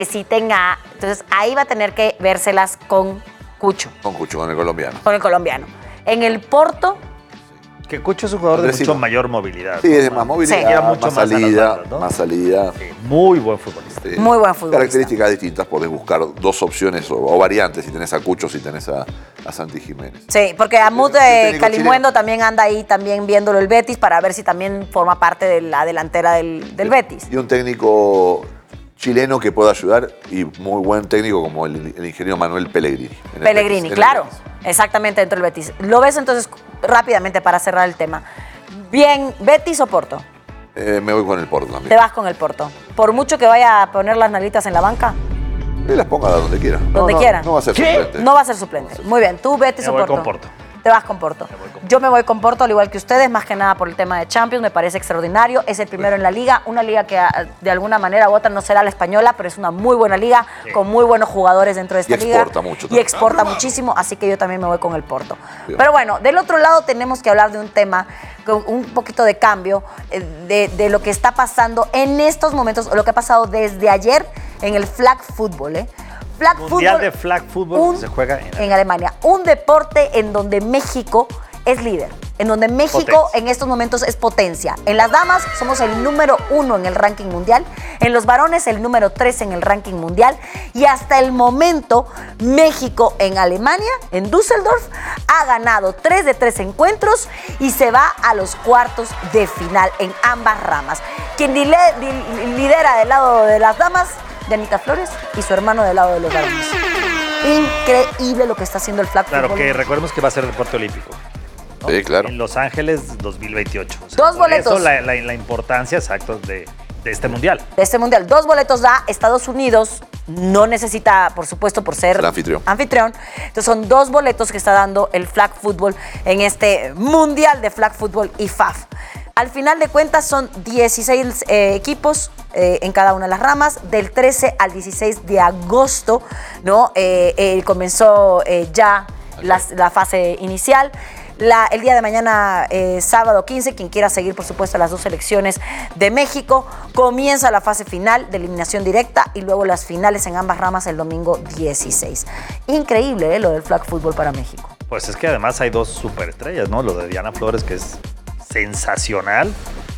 necesiten a... Entonces ahí va a tener que vérselas con Cucho. Con Cucho, con el colombiano. Con el colombiano. En el Porto... Que Cucho es un jugador de mucho mayor movilidad. Sí, es de más movilidad, sí. Mucho más salida, bandas, ¿no? más salida. Sí, muy buen futbolista. Sí. Muy buen futbolista. Características distintas, podés buscar dos opciones o variantes, si tenés a Cucho, si tenés a Santi Jiménez. Sí, porque Amut Calimuendo también anda ahí también viéndolo el Betis para ver si también forma parte de la delantera del Betis. Y un técnico chileno que pueda ayudar y muy buen técnico como el ingeniero Manuel Pellegrini. Pellegrini, claro. Exactamente, dentro del Betis. ¿Lo ves entonces rápidamente para cerrar el tema? Bien, ¿Betis o Porto? Me voy con el Porto también. Te vas con el Porto. Por mucho que vaya a poner las nalitas en la banca. Que las ponga donde quiera. Donde quiera. No va a ser suplente. No va a ser suplente. Muy bien, ¿tú Betis o Porto? Me voy con Porto. Te vas con Porto. Yo me voy con Porto, al igual que ustedes, más que nada por el tema de Champions, me parece extraordinario. Es el primero en la liga, una liga que de alguna manera u otra no será la española, pero es una muy buena liga, con muy buenos jugadores dentro de esta liga. Y exporta mucho. Y exporta muchísimo, así que yo también me voy con el Porto. Pero bueno, del otro lado tenemos que hablar de un tema, con un poquito de cambio, de lo que está pasando en estos momentos, lo que ha pasado desde ayer en el flag football, Mundial de flag football se juega en Alemania. Un deporte en donde México es líder, en donde México en estos momentos es potencia. En las damas somos el número 1 en el ranking mundial, en los varones el número 3 en el ranking mundial y hasta el momento México en Alemania, en Düsseldorf, ha ganado 3 de 3 encuentros y se va a los cuartos de final en ambas ramas. Quien lidera del lado de las damas, Yanita Flores, y su hermano del lado de los varones. Increíble lo que está haciendo el flag football. Claro, que recordemos que va a ser deporte olímpico, ¿no? Sí, claro. En Los Ángeles 2028. O sea, 2 boletos. Eso la importancia, exacto, de este mundial. De este mundial. 2 boletos da Estados Unidos. No necesita, por supuesto, por ser anfitrión. Entonces son 2 boletos que está dando el flag football en este mundial de flag football IFAF. Al final de cuentas son 16 equipos en cada una de las ramas. Del 13 al 16 de agosto, ¿no? Comenzó ya la fase inicial. El día de mañana, sábado 15, quien quiera seguir, por supuesto, las 2 selecciones de México, comienza la fase final de eliminación directa y luego las finales en ambas ramas el domingo 16. Increíble, lo del flag football para México. Pues es que además hay 2 superestrellas, ¿no? Lo de Diana Flores, que es sensacional.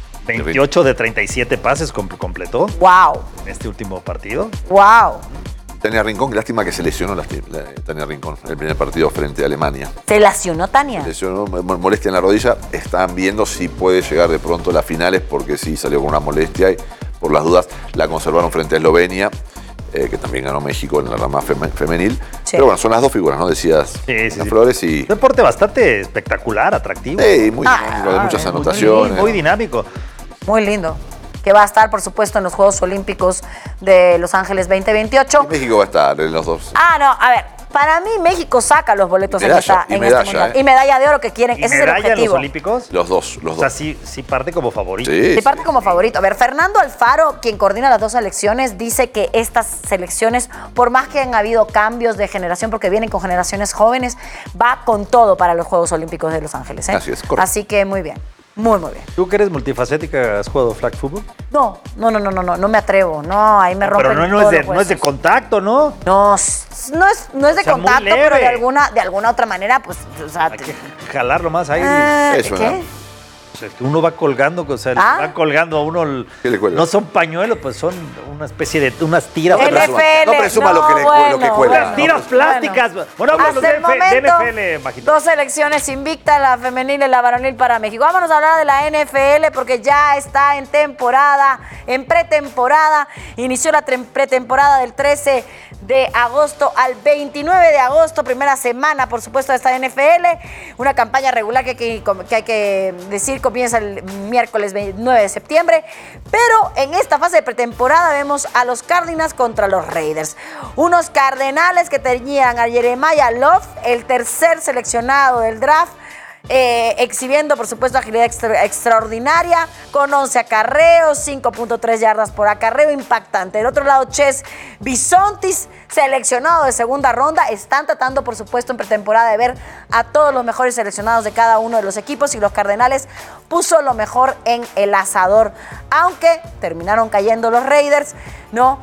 28 de 37 pases completó. ¡Wow! En este último partido. ¡Wow! Tania Rincón, qué lástima que se lesionó Tania Rincón en el primer partido frente a Alemania. ¿Se lesionó Tania? Se lesionó, molestia en la rodilla. Están viendo si puede llegar de pronto a las finales porque sí salió con una molestia y por las dudas la conservaron frente a Eslovenia, que también ganó México en la rama femenil. Sí. Pero bueno, son las 2 figuras, ¿no? Decías Flores y... Un deporte bastante espectacular, atractivo. Sí, muy dinámico, de muchas anotaciones. Muy dinámico. Muy lindo. Que va a estar, por supuesto, en los Juegos Olímpicos de Los Ángeles 2028. Y México va a estar en los 2. No, a ver, para mí México saca los boletos en este mundial. Y medalla de oro que quieren, ese es el objetivo. ¿En los Olímpicos? Los dos. O sea, sí parte como favorito. Sí, parte como favorito. A ver, Fernando Alfaro, quien coordina las 2 selecciones, dice que estas selecciones, por más que han habido cambios de generación, porque vienen con generaciones jóvenes, va con todo para los Juegos Olímpicos de Los Ángeles. Así es, correcto. Así que muy bien. Muy bien. ¿Tú que eres multifacética has jugado flag football? No me atrevo. No, ahí me rompen. Pero no es de contacto, ¿no? No es de contacto, pero de alguna otra manera, pues, o sea, hay que jalarlo más ahí. Eso, ¿qué? ¿no? O sea, que uno va colgando, o sea, va colgando a uno. ¿Qué le cuelga? No son pañuelos, pues son una especie de unas tiras. NFL, no presuma lo que cuelga. Unas tiras plásticas. Bueno, hablamos de NFL, Majito. 2 selecciones invictas, la femenil y la varonil para México. Vámonos a hablar de la NFL porque ya está en pretemporada. Inició la pretemporada del 13 de agosto al 29 de agosto, primera semana, por supuesto, de esta NFL. Una campaña regular que hay que decir comienza el miércoles 9 de septiembre. Pero en esta fase de pretemporada vemos a los Cardinals contra los Raiders. Unos Cardenales que tenían a Jeremiah Love, el tercer seleccionado del draft, exhibiendo, por supuesto, agilidad extraordinaria, con 11 acarreos, 5.3 yardas por acarreo, impactante. Del otro lado, Ches Bisontis, seleccionado de segunda ronda. Están tratando, por supuesto, en pretemporada de ver a todos los mejores seleccionados de cada uno de los equipos, y los Cardenales puso lo mejor en el asador, aunque terminaron cayendo los Raiders, ¿no?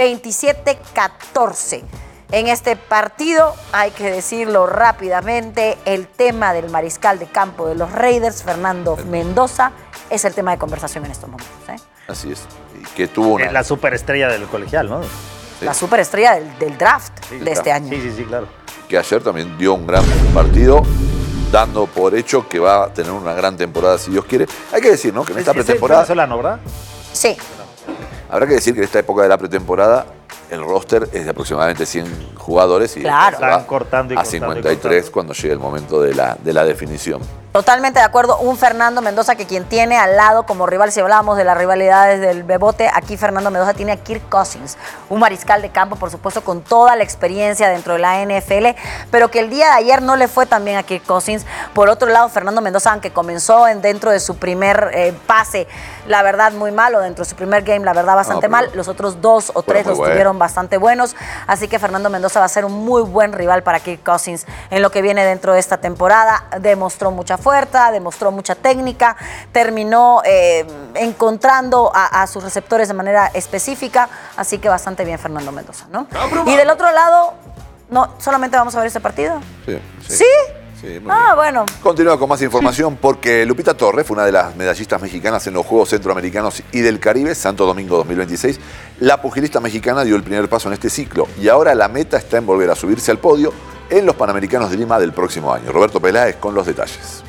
27-14. En este partido, hay que decirlo rápidamente, el tema del mariscal de campo de los Raiders, Fernando Mendoza, es el tema de conversación en estos momentos. Así es. Y que tuvo la superestrella del colegial, ¿no? Sí. La superestrella del draft de este año. Sí, claro. Que ayer también dio un gran partido, dando por hecho que va a tener una gran temporada, si Dios quiere. Hay que decir, ¿no? Que en esta pretemporada... ¿Es venezolano, verdad? Sí. Habrá que decir que en esta época de la pretemporada el roster es de aproximadamente 100 jugadores y claro, se va cortando a 53 cuando llegue el momento de la definición. Totalmente de acuerdo. Un Fernando Mendoza que quien tiene al lado como rival, si hablábamos de las rivalidades del Bebote, aquí Fernando Mendoza tiene a Kirk Cousins, un mariscal de campo, por supuesto, con toda la experiencia dentro de la NFL, pero que el día de ayer no le fue tan bien a Kirk Cousins. Por otro lado, Fernando Mendoza, aunque comenzó dentro de su primer pase, la verdad, muy malo, dentro de su primer game, la verdad, bastante mal. Los otros 2 o 3 los tuvieron bastante buenos, así que Fernando Mendoza va a ser un muy buen rival para Kirk Cousins en lo que viene dentro de esta temporada. Demostró mucha fuerza, demostró mucha técnica, terminó encontrando a sus receptores de manera específica, así que bastante bien Fernando Mendoza, ¿no? Y del otro lado, no, solamente vamos a ver este partido. Sí. ¿Sí? Sí, muy bien. Bueno. Continúa con más información porque Lupita Torres fue una de las medallistas mexicanas en los Juegos Centroamericanos y del Caribe, Santo Domingo 2026. La pugilista mexicana dio el primer paso en este ciclo y ahora la meta está en volver a subirse al podio en los Panamericanos de Lima del próximo año. Roberto Peláez con los detalles.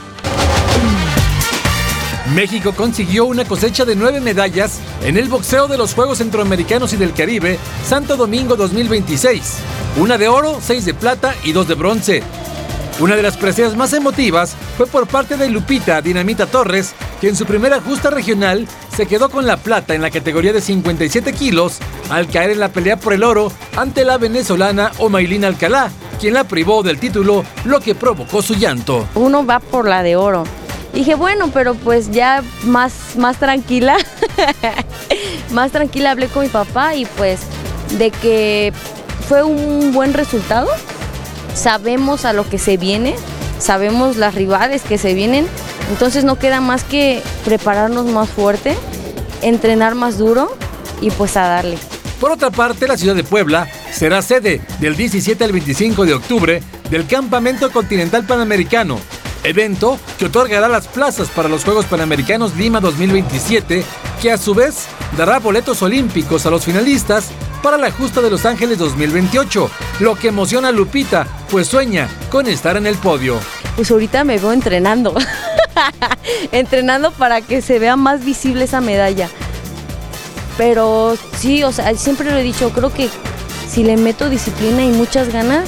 México consiguió una cosecha de 9 medallas en el boxeo de los Juegos Centroamericanos y del Caribe, Santo Domingo 2026. Una de oro, 6 de plata y 2 de bronce. Una de las preseas más emotivas fue por parte de Lupita Dinamita Torres, que en su primera justa regional se quedó con la plata en la categoría de 57 kilos al caer en la pelea por el oro ante la venezolana Omaylin Alcalá, quien la privó del título, lo que provocó su llanto. Uno va por la de oro. Dije, bueno, pero pues ya más tranquila. Más tranquila hablé con mi papá y pues de que fue un buen resultado. Sabemos a lo que se viene, sabemos las rivales que se vienen, entonces no queda más que prepararnos más fuerte, entrenar más duro y pues a darle. Por otra parte, la ciudad de Puebla será sede del 17 al 25 de octubre del Campamento Continental Panamericano, evento que otorgará las plazas para los Juegos Panamericanos Lima 2027, que a su vez dará boletos olímpicos a los finalistas para la justa de Los Ángeles 2028, lo que emociona a Lupita, pues sueña con estar en el podio. Pues ahorita me veo entrenando, entrenando para que se vea más visible esa medalla. Pero sí, o sea, siempre lo he dicho, creo que si le meto disciplina y muchas ganas,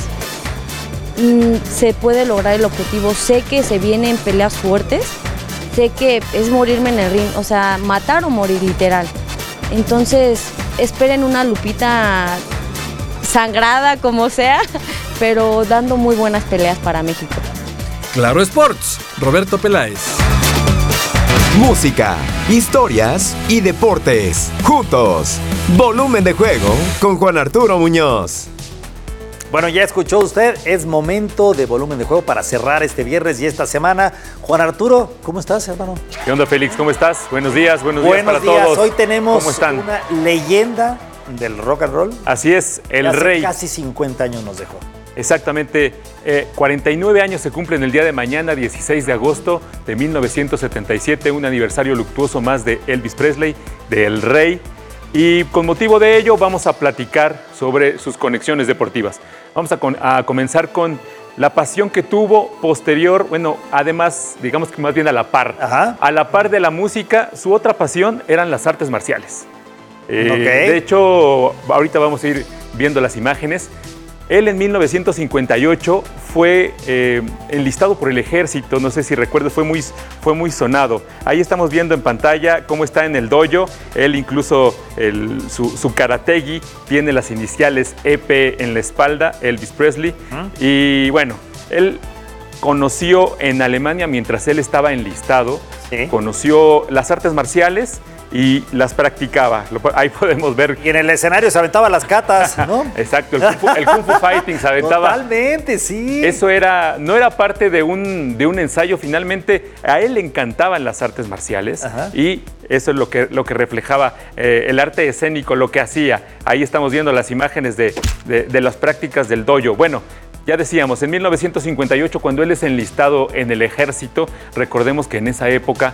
se puede lograr el objetivo. Sé que se vienen peleas fuertes, sé que es morirme en el ring, o sea, matar o morir literal. Entonces, esperen una Lupita sangrada como sea, pero dando muy buenas peleas para México. Claro Sports, Roberto Peláez. Música, historias y deportes. Juntos. Volumen de juego con Juan Arturo Muñoz. Bueno, ya escuchó usted, es momento de volumen de juego para cerrar este viernes y esta semana. Juan Arturo, ¿cómo estás, hermano? ¿Qué onda, Félix? ¿Cómo estás? Buenos días para todos. Hoy tenemos ¿Cómo están? Una leyenda del rock and roll. Así es, el hace rey. Casi 50 años nos dejó. Exactamente, 49 años se cumplen el día de mañana, 16 de agosto de 1977, un aniversario luctuoso más de Elvis Presley, del rey. Y con motivo de ello vamos a platicar sobre sus conexiones deportivas. Vamos a comenzar con la pasión que tuvo posterior, bueno, además, digamos que más bien a la par. Ajá. A la par de la música, su otra pasión eran las artes marciales. Okay. De hecho, ahorita vamos a ir viendo las imágenes. Él en 1958 fue enlistado por el ejército, no sé si recuerdas, fue muy sonado. Ahí estamos viendo en pantalla cómo está en el dojo. Él incluso, su karategi tiene las iniciales EP en la espalda, Elvis Presley. Y bueno, él conoció en Alemania, mientras él estaba enlistado, Sí. conoció las artes marciales y las practicaba. Ahí podemos ver. Y en el escenario se aventaba las catas, ¿no? Exacto, el Kung Fu Fighting se aventaba. Totalmente, sí. Eso no era parte de un ensayo. Finalmente, a él le encantaban las artes marciales. Ajá. Y eso es lo que reflejaba el arte escénico, lo que hacía. Ahí estamos viendo las imágenes de las prácticas del dojo. Bueno, ya decíamos, en 1958, cuando él es enlistado en el ejército, recordemos que en esa época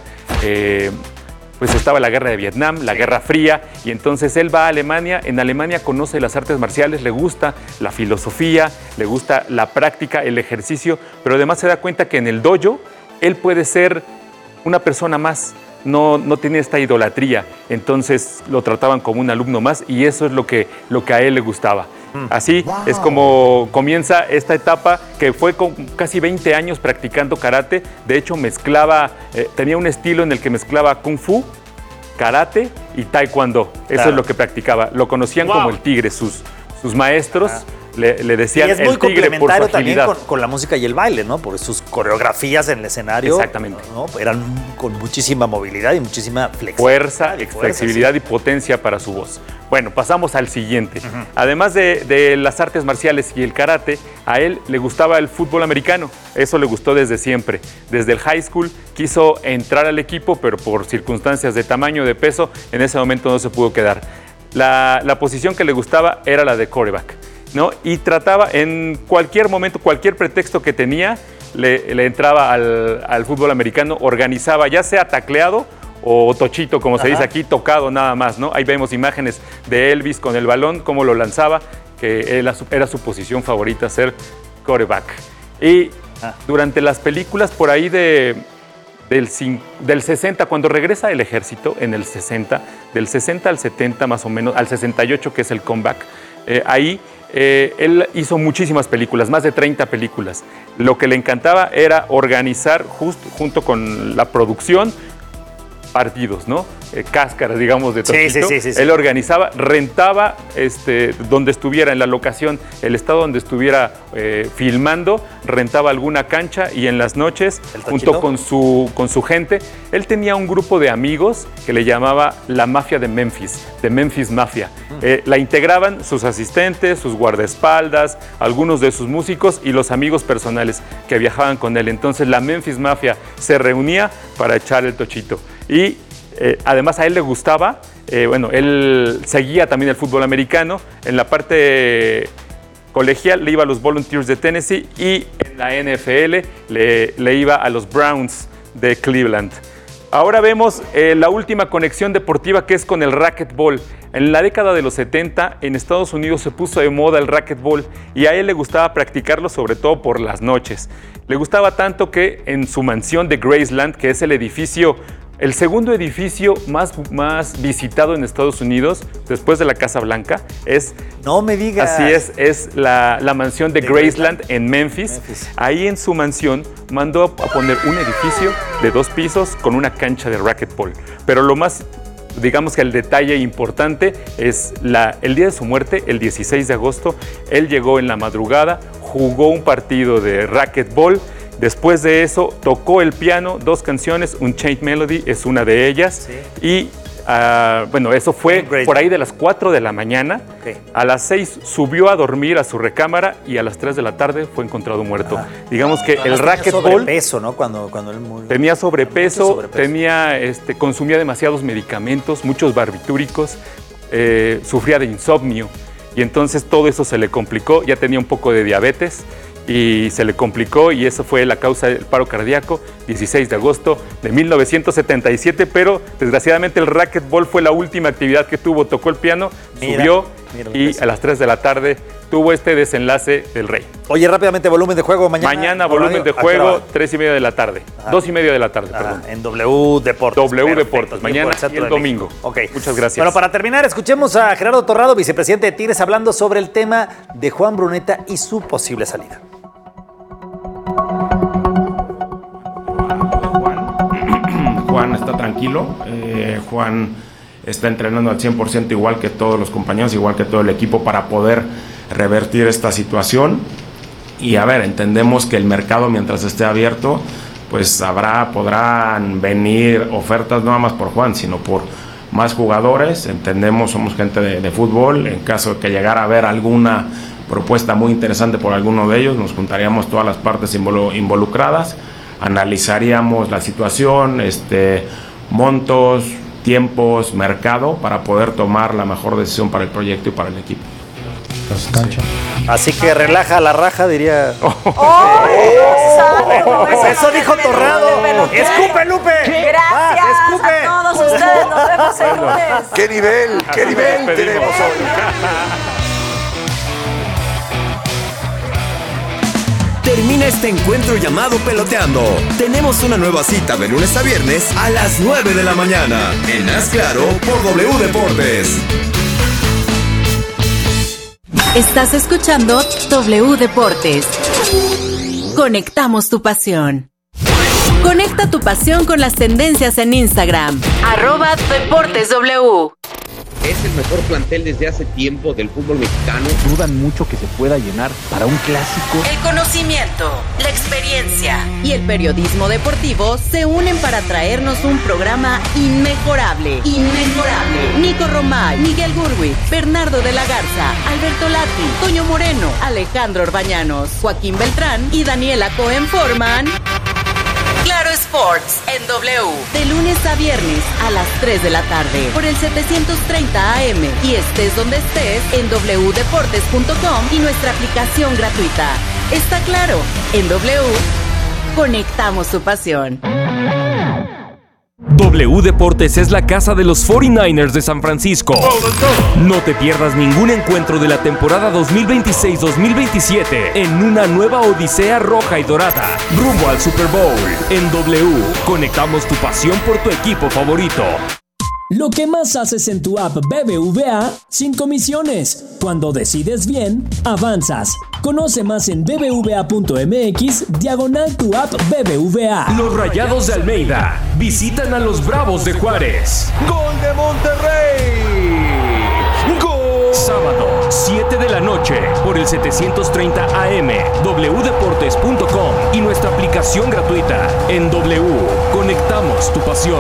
pues estaba la guerra de Vietnam, la Guerra Fría, y entonces él va a Alemania. En Alemania conoce las artes marciales, le gusta la filosofía, le gusta la práctica, el ejercicio, pero además se da cuenta que en el dojo él puede ser una persona más. No tenía esta idolatría, entonces lo trataban como un alumno más, y eso es lo que a él le gustaba. Así es como comienza esta etapa, que fue con casi 20 años practicando karate. De hecho, tenía un estilo en el que mezclaba kung fu, karate y taekwondo. Eso es lo que practicaba. Lo conocían como el tigre, sus maestros. Le decían y es muy el tigre complementario por su agilidad. también con la música y el baile, ¿no? Por sus coreografías en el escenario. Exactamente. ¿no? Eran con muchísima movilidad y muchísima fuerza, flexibilidad y potencia para su voz. Bueno, pasamos al siguiente. Además de las artes marciales y el karate, a él le gustaba el fútbol americano. Eso le gustó desde siempre. Desde el high school quiso entrar al equipo, pero por circunstancias de tamaño, de peso, en ese momento no se pudo quedar. La posición que le gustaba era la de quarterback, ¿no? Y trataba en cualquier momento, cualquier pretexto que tenía, le entraba al fútbol americano, organizaba, ya sea tacleado o tochito, como se dice aquí, tocado nada más, ¿no? Ahí vemos imágenes de Elvis con el balón, cómo lo lanzaba, que era su posición favorita, ser quarterback. Y durante las películas por ahí del 60, cuando regresa el ejército, en el 60, del 60 al 70 más o menos, al 68, que es el comeback, él hizo muchísimas películas, más de 30 películas. Lo que le encantaba era organizar, junto con la producción, partidos, ¿no? Cáscaras, digamos, de tochito. Sí. Él organizaba, rentaba donde estuviera, en la locación, el estado donde estuviera filmando, rentaba alguna cancha, y en las noches, junto con su gente, él tenía un grupo de amigos que le llamaba la Mafia de Memphis Mafia. La integraban sus asistentes, sus guardaespaldas, algunos de sus músicos y los amigos personales que viajaban con él. Entonces la Memphis Mafia se reunía para echar el tochito. Y además a él le gustaba, él seguía también el fútbol americano. En la parte colegial le iba a los Volunteers de Tennessee, y en la NFL le iba a los Browns de Cleveland. Ahora vemos la última conexión deportiva, que es con el racquetball. En la década de los 70, en Estados Unidos se puso de moda el racquetball, y a él le gustaba practicarlo sobre todo por las noches. Le gustaba tanto que en su mansión de Graceland, que es el segundo edificio más visitado en Estados Unidos, después de la Casa Blanca, No me digas. Así es la mansión de Graceland en Memphis. Ahí en su mansión mandó a poner un edificio de 2 pisos con una cancha de racquetball. Pero lo más, digamos que el detalle importante es el día de su muerte, el 16 de agosto, él llegó en la madrugada, jugó un partido de racquetball. Después de eso, tocó el piano, 2 canciones, Unchained Melody es una de ellas. Sí. Y eso fue por ahí de las 4 de la mañana. A las 6 subió a dormir a su recámara, y a las 3 de la tarde fue encontrado muerto. Digamos que el racquetball... Tenía sobrepeso, ¿no? Cuando él murió. Tenía sobrepeso. Consumía demasiados medicamentos, muchos barbitúricos, sufría de insomnio, y entonces todo eso se le complicó. Ya tenía un poco de diabetes, y se le complicó, y eso fue la causa del paro cardíaco, 16 de agosto de 1977, pero desgraciadamente el racquetball fue la última actividad que tuvo. Tocó el piano, subió, y a las 3 de la tarde tuvo este desenlace del Rey. Oye, rápidamente, volumen de juego mañana. Mañana, volumen de juego, 3:30 de la tarde. 2:30 de la tarde, perdón. En W Deportes. Deportes, mañana y el domingo. Ok. Muchas gracias. Bueno, para terminar, escuchemos a Gerardo Torrado, vicepresidente de Tigres, hablando sobre el tema de Juan Bruneta y su posible salida. Juan está tranquilo, Juan está entrenando al 100% igual que todos los compañeros, igual que todo el equipo, para poder revertir esta situación. Y a ver, entendemos que el mercado, mientras esté abierto, pues podrán venir ofertas no nada más por Juan, sino por más jugadores. Entendemos, somos gente de fútbol. En caso de que llegara a haber alguna propuesta muy interesante por alguno de ellos, nos juntaríamos todas las partes involucradas, analizaríamos la situación, montos, tiempos, mercado, para poder tomar la mejor decisión para el proyecto y para el equipo. Así que relaja la raja, diría. Eso dijo Torrado. ¡Escupe, Lupe! Gracias escupe. a todos ustedes. Nos vemos el lunes. ¡Qué nivel tenemos hoy! Termina este encuentro llamado Peloteando. Tenemos una nueva cita de lunes a viernes a las 9 de la mañana. En Haz Claro por W Deportes. Estás escuchando W Deportes. Conectamos tu pasión. Conecta tu pasión con las tendencias en Instagram. @DeportesW. Es el mejor plantel desde hace tiempo del fútbol mexicano. Dudan mucho que se pueda llenar para un clásico. El conocimiento, la experiencia y el periodismo deportivo se unen para traernos un programa inmejorable. Nico Romay, Miguel Gurwitz, Bernardo de la Garza, Alberto Lati, Toño Moreno, Alejandro Orbañanos, Joaquín Beltrán y Daniela Cohen forman Claro Sports en W, de lunes a viernes a las 3 de la tarde por el 730 AM y estés donde estés en wdeportes.com y nuestra aplicación gratuita. Está claro, en W conectamos tu pasión. W Deportes es la casa de los 49ers de San Francisco. No te pierdas ningún encuentro de la temporada 2026-2027 en una nueva odisea roja y dorada, rumbo al Super Bowl. En W, conectamos tu pasión por tu equipo favorito. Lo que más haces en tu app BBVA, sin comisiones. Cuando decides bien, avanzas. Conoce más en bbva.mx/tu app BBVA. Los Rayados de Almeida visitan a los Bravos de Juárez. ¡Gol de Monterrey! ¡Gol! Sábado, 7 de la noche, por el 730 AM, wdeportes.com y nuestra aplicación gratuita. En W, conectamos tu pasión.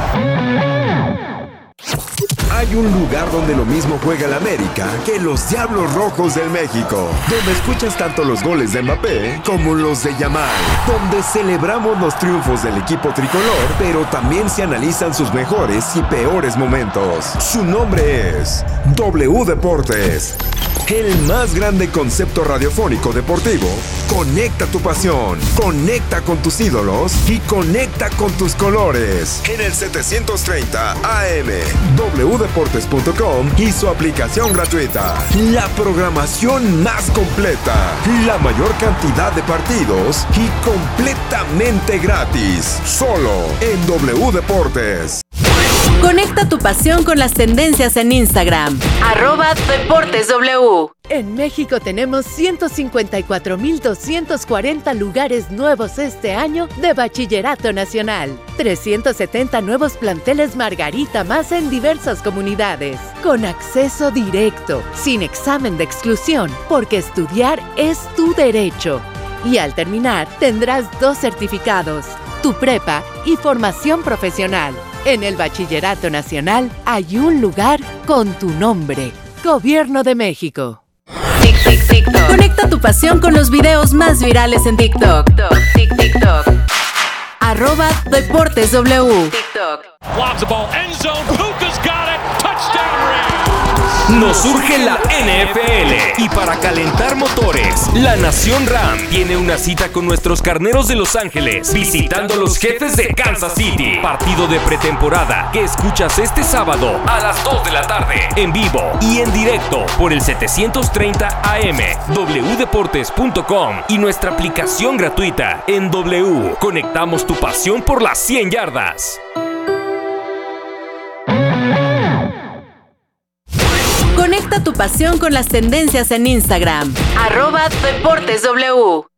Hay un lugar donde lo mismo juega el América que los Diablos Rojos del México, donde escuchas tanto los goles de Mbappé como los de Yamal, donde celebramos los triunfos del equipo tricolor, pero también se analizan sus mejores y peores momentos. Su nombre es W Deportes. El más grande concepto radiofónico deportivo. Conecta tu pasión, conecta con tus ídolos y conecta con tus colores. En el 730 AM, wdeportes.com y su aplicación gratuita. La programación más completa, la mayor cantidad de partidos y completamente gratis. Solo en W Deportes. Conecta tu pasión con las tendencias en Instagram. @DeportesW. En México tenemos 154,240 lugares nuevos este año de Bachillerato Nacional. 370 nuevos planteles Margarita más en diversas comunidades. Con acceso directo, sin examen de exclusión, porque estudiar es tu derecho. Y al terminar, tendrás 2 certificados, tu prepa y formación profesional. En el Bachillerato Nacional hay un lugar con tu nombre. Gobierno de México. TikTok. Conecta tu pasión con los videos más virales en TikTok. TikTok. @DeportesW. TikTok. Nos surge la NFL y para calentar motores, la Nación Ram tiene una cita con nuestros carneros de Los Ángeles visitando a los Jefes de Kansas City. Partido de pretemporada que escuchas este sábado a las 2 de la tarde en vivo y en directo por el 730 AM, wdeportes.com y nuestra aplicación gratuita. En W, conectamos tu pasión por las 100 yardas. Conecta tu pasión con las tendencias en Instagram. @DeportesW.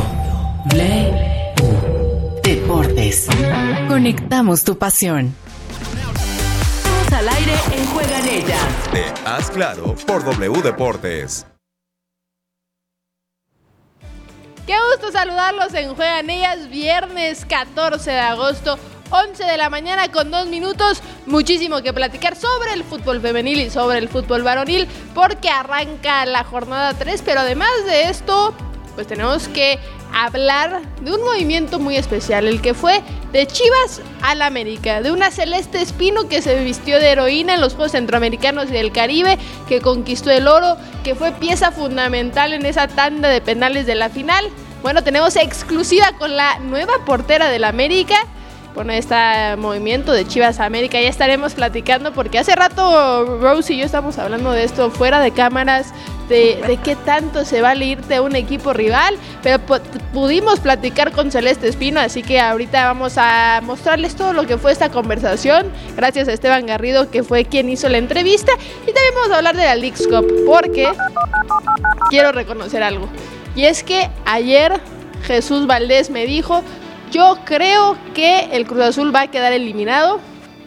Deportes. Conectamos tu pasión. Vamos al aire en Juegan Ellas. Haz Claro por W Deportes. Qué gusto saludarlos en Juegan Ellas, viernes 14 de agosto, 11 de la mañana con 2 minutos. Muchísimo que platicar sobre el fútbol femenil y sobre el fútbol varonil, porque arranca la jornada 3, pero además de esto, pues tenemos que hablar de un movimiento muy especial, el que fue de Chivas al América, de una Celeste Espino que se vistió de heroína en los Juegos Centroamericanos y del Caribe, que conquistó el oro, que fue pieza fundamental en esa tanda de penales de la final. Bueno, tenemos exclusiva con la nueva portera del América. Bueno, este movimiento de Chivas a América ya estaremos platicando, porque hace rato Rose y yo estamos hablando de esto fuera de cámaras, de qué tanto se vale irte a un equipo rival, pero pudimos platicar con Celeste Espino, así que ahorita vamos a mostrarles todo lo que fue esta conversación, gracias a Esteban Garrido, que fue quien hizo la entrevista, y también vamos a hablar de la Leagues Cup, porque quiero reconocer algo, y es que ayer Jesús Valdés me dijo: yo creo que el Cruz Azul va a quedar eliminado.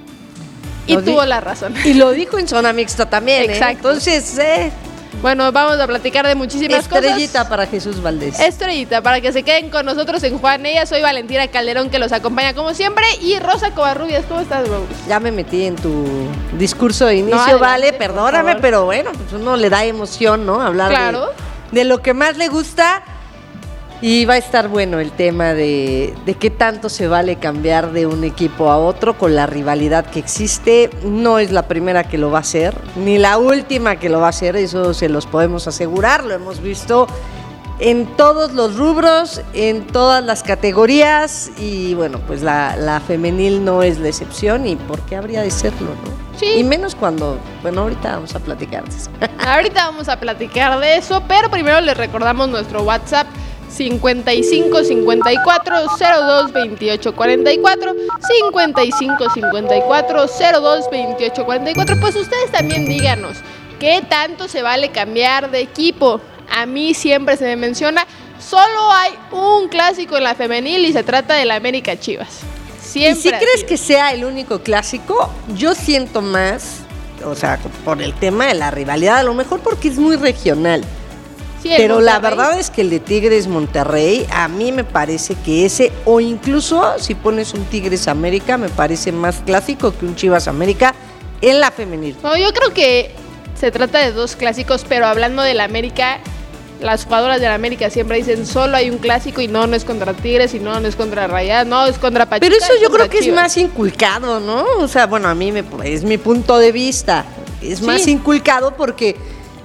Y tuvo la razón. Y lo dijo en zona mixta también. Exacto. Entonces, bueno, vamos a platicar de muchísimas cosas. Estrellita para Jesús Valdés. Estrellita, para que se queden con nosotros en Juegan Ellas. Soy Valentina Calderón, que los acompaña como siempre. Y Rosa Covarrubias, ¿cómo estás, Rose? Ya me metí en tu discurso de inicio, no, Vale, perdóname, pero bueno, pues uno le da emoción, ¿no? Hablar de lo que más le gusta. Y va a estar bueno el tema de qué tanto se vale cambiar de un equipo a otro con la rivalidad que existe. No es la primera que lo va a hacer, ni la última que lo va a hacer, eso se los podemos asegurar. Lo hemos visto en todos los rubros, en todas las categorías, y bueno, pues la femenil no es la excepción, y por qué habría de serlo, ¿no? Sí. Y menos cuando, bueno, ahorita vamos a platicar de eso. Ahorita vamos a platicar de eso, pero primero les recordamos nuestro WhatsApp: 55 54 02 28 44, 55 54 02 28 44. Pues ustedes también díganos, ¿qué tanto se vale cambiar de equipo? A mí siempre se me menciona, solo hay un clásico en la femenil y se trata del América Chivas. Siempre. ¿Y si crees que sea el único clásico? Yo siento más, o sea, por el tema de la rivalidad, a lo mejor porque es muy regional. Sí, pero la verdad es que el de Tigres Monterrey, a mí me parece que ese, o incluso si pones un Tigres América, me parece más clásico que un Chivas América en la femenil. No, yo creo que se trata de dos clásicos, pero hablando del América, las jugadoras del América siempre dicen solo hay un clásico, y no es contra Tigres, y no es contra Rayadas, no es contra Pachuca. Pero eso yo creo que Chivas es más inculcado, ¿no? O sea, bueno, a mí es mi punto de vista, es más inculcado porque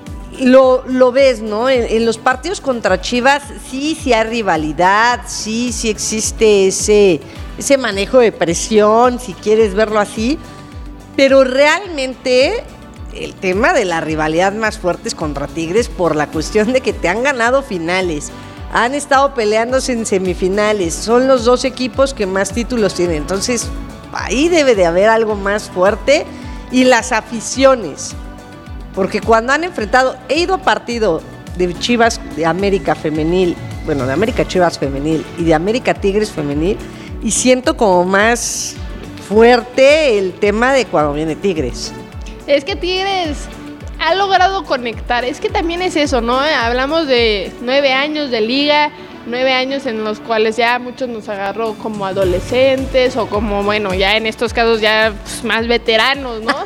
lo ves, ¿no? En los partidos contra Chivas sí hay rivalidad, sí existe ese manejo de presión, si quieres verlo así, pero realmente el tema de la rivalidad más fuerte es contra Tigres, por la cuestión de que te han ganado finales, han estado peleándose en semifinales, son los dos equipos que más títulos tienen, entonces ahí debe de haber algo más fuerte, y las aficiones. Porque cuando han enfrentado, he ido a partido de Chivas de América femenil, bueno, de América Chivas femenil y de América Tigres femenil, y siento como más fuerte el tema de cuando viene Tigres. Es que Tigres ha logrado conectar, es que también es eso, ¿no? Hablamos de 9 años de liga, 9 años en los cuales ya muchos nos agarró como adolescentes, o como, bueno, ya en estos casos ya pues, más veteranos, ¿no?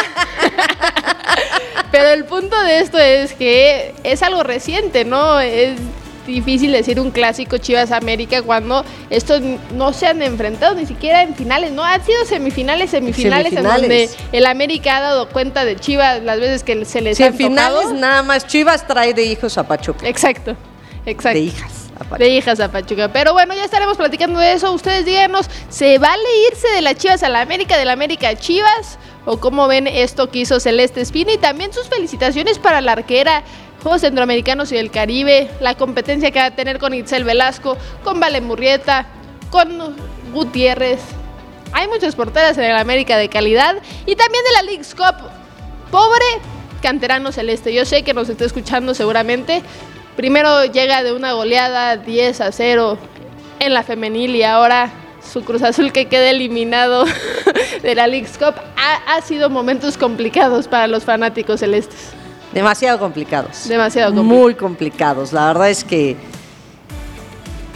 Pero el punto de esto es que es algo reciente, ¿no? Es difícil decir un clásico Chivas América cuando estos no se han enfrentado ni siquiera en finales, ¿no? Han sido semifinales en donde el América ha dado cuenta de Chivas las veces que se les han tocado. En finales nada más Chivas trae de hijos a Pachuca. Exacto. De hijas. De hijas a Pachuca. Pero bueno, ya estaremos platicando de eso. Ustedes díganos, ¿se vale irse de las Chivas a la América, de la América a Chivas? ¿O cómo ven esto que hizo Celeste Espino? Y también sus felicitaciones para la arquera, Juegos Centroamericanos y del Caribe, la competencia que va a tener con Itzel Velasco, con Vale Murrieta, con Gutiérrez. Hay muchas porteras en el América de calidad. Y también de la Leagues Cup. Pobre canterano celeste. Yo sé que nos está escuchando seguramente. Primero llega de una goleada 10-0 en la femenil, y ahora su Cruz Azul, que queda eliminado de la Leagues Cup. Ha sido momentos complicados para los fanáticos celestes. Demasiado complicados. Demasiado complicados. Muy complicados. La verdad es que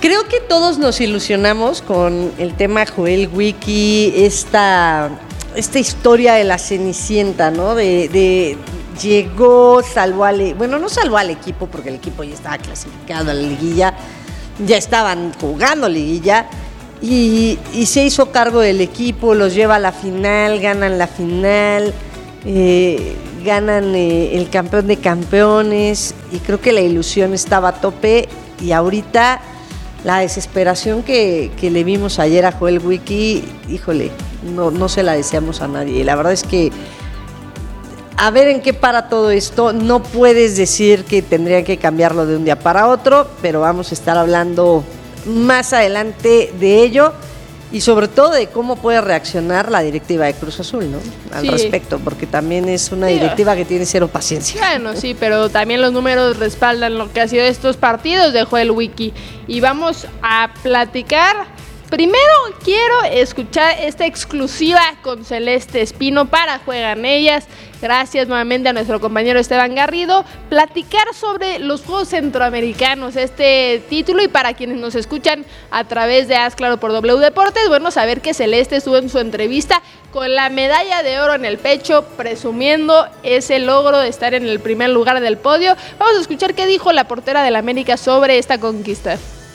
Creo que todos nos ilusionamos con el tema Joel Wiki, esta historia de la Cenicienta, ¿no? Llegó, no salvó al equipo porque el equipo ya estaba clasificado a la liguilla, ya estaban jugando liguilla y se hizo cargo del equipo, los lleva a la final, ganan la final, ganan el campeón de campeones y creo que la ilusión estaba a tope y ahorita la desesperación que le vimos ayer a Joel Wiki, híjole, no se la deseamos a nadie. Y la verdad es que a ver en qué para todo esto. No puedes decir que tendrían que cambiarlo de un día para otro, pero vamos a estar hablando más adelante de ello y sobre todo de cómo puede reaccionar la directiva de Cruz Azul, ¿no? Al respecto, porque también es una directiva que tiene cero paciencia. Bueno, sí, pero también los números respaldan lo que ha sido estos partidos de Joel Wiki. Y vamos a platicar. Primero quiero escuchar esta exclusiva con Celeste Espino para Juegan Ellas. Gracias nuevamente a nuestro compañero Esteban Garrido. Platicar sobre los Juegos Centroamericanos, este título, y para quienes nos escuchan a través de Haz Claro por W Deportes, bueno, saber que Celeste estuvo en su entrevista con la medalla de oro en el pecho, presumiendo ese logro de estar en el primer lugar del podio. Vamos a escuchar qué dijo la portera del América sobre esta conquista.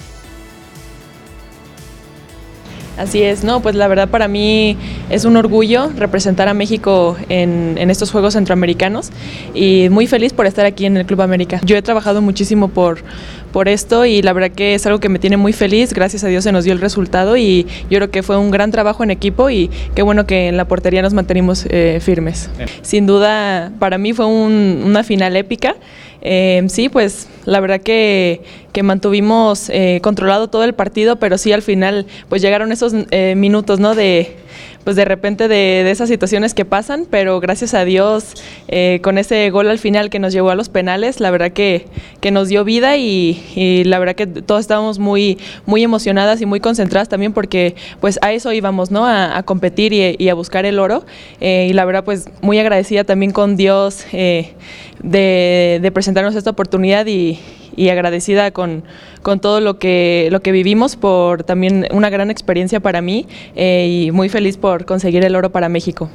Así es, no, pues la verdad para mí es un orgullo representar a México en estos Juegos Centroamericanos y muy feliz por estar aquí en el Club América. Yo he trabajado muchísimo por esto y la verdad que es algo que me tiene muy feliz, gracias a Dios se nos dio el resultado y yo creo que fue un gran trabajo en equipo y qué bueno que en la portería nos mantenimos firmes. Sin duda para mí fue una final épica. Sí, pues la verdad que mantuvimos controlado todo el partido, pero sí al final pues llegaron esos minutos, ¿no? Pues de repente de esas situaciones que pasan, pero gracias a Dios con ese gol al final que nos llevó a los penales, la verdad que nos dio vida y la verdad que todos estábamos muy, muy emocionadas y muy concentradas también porque pues a eso íbamos, ¿no? A competir y a buscar el oro y la verdad pues muy agradecida también con Dios de presentarnos esta oportunidad y agradecida con todo lo que vivimos, por también una gran experiencia para mí y muy feliz por conseguir el oro para México.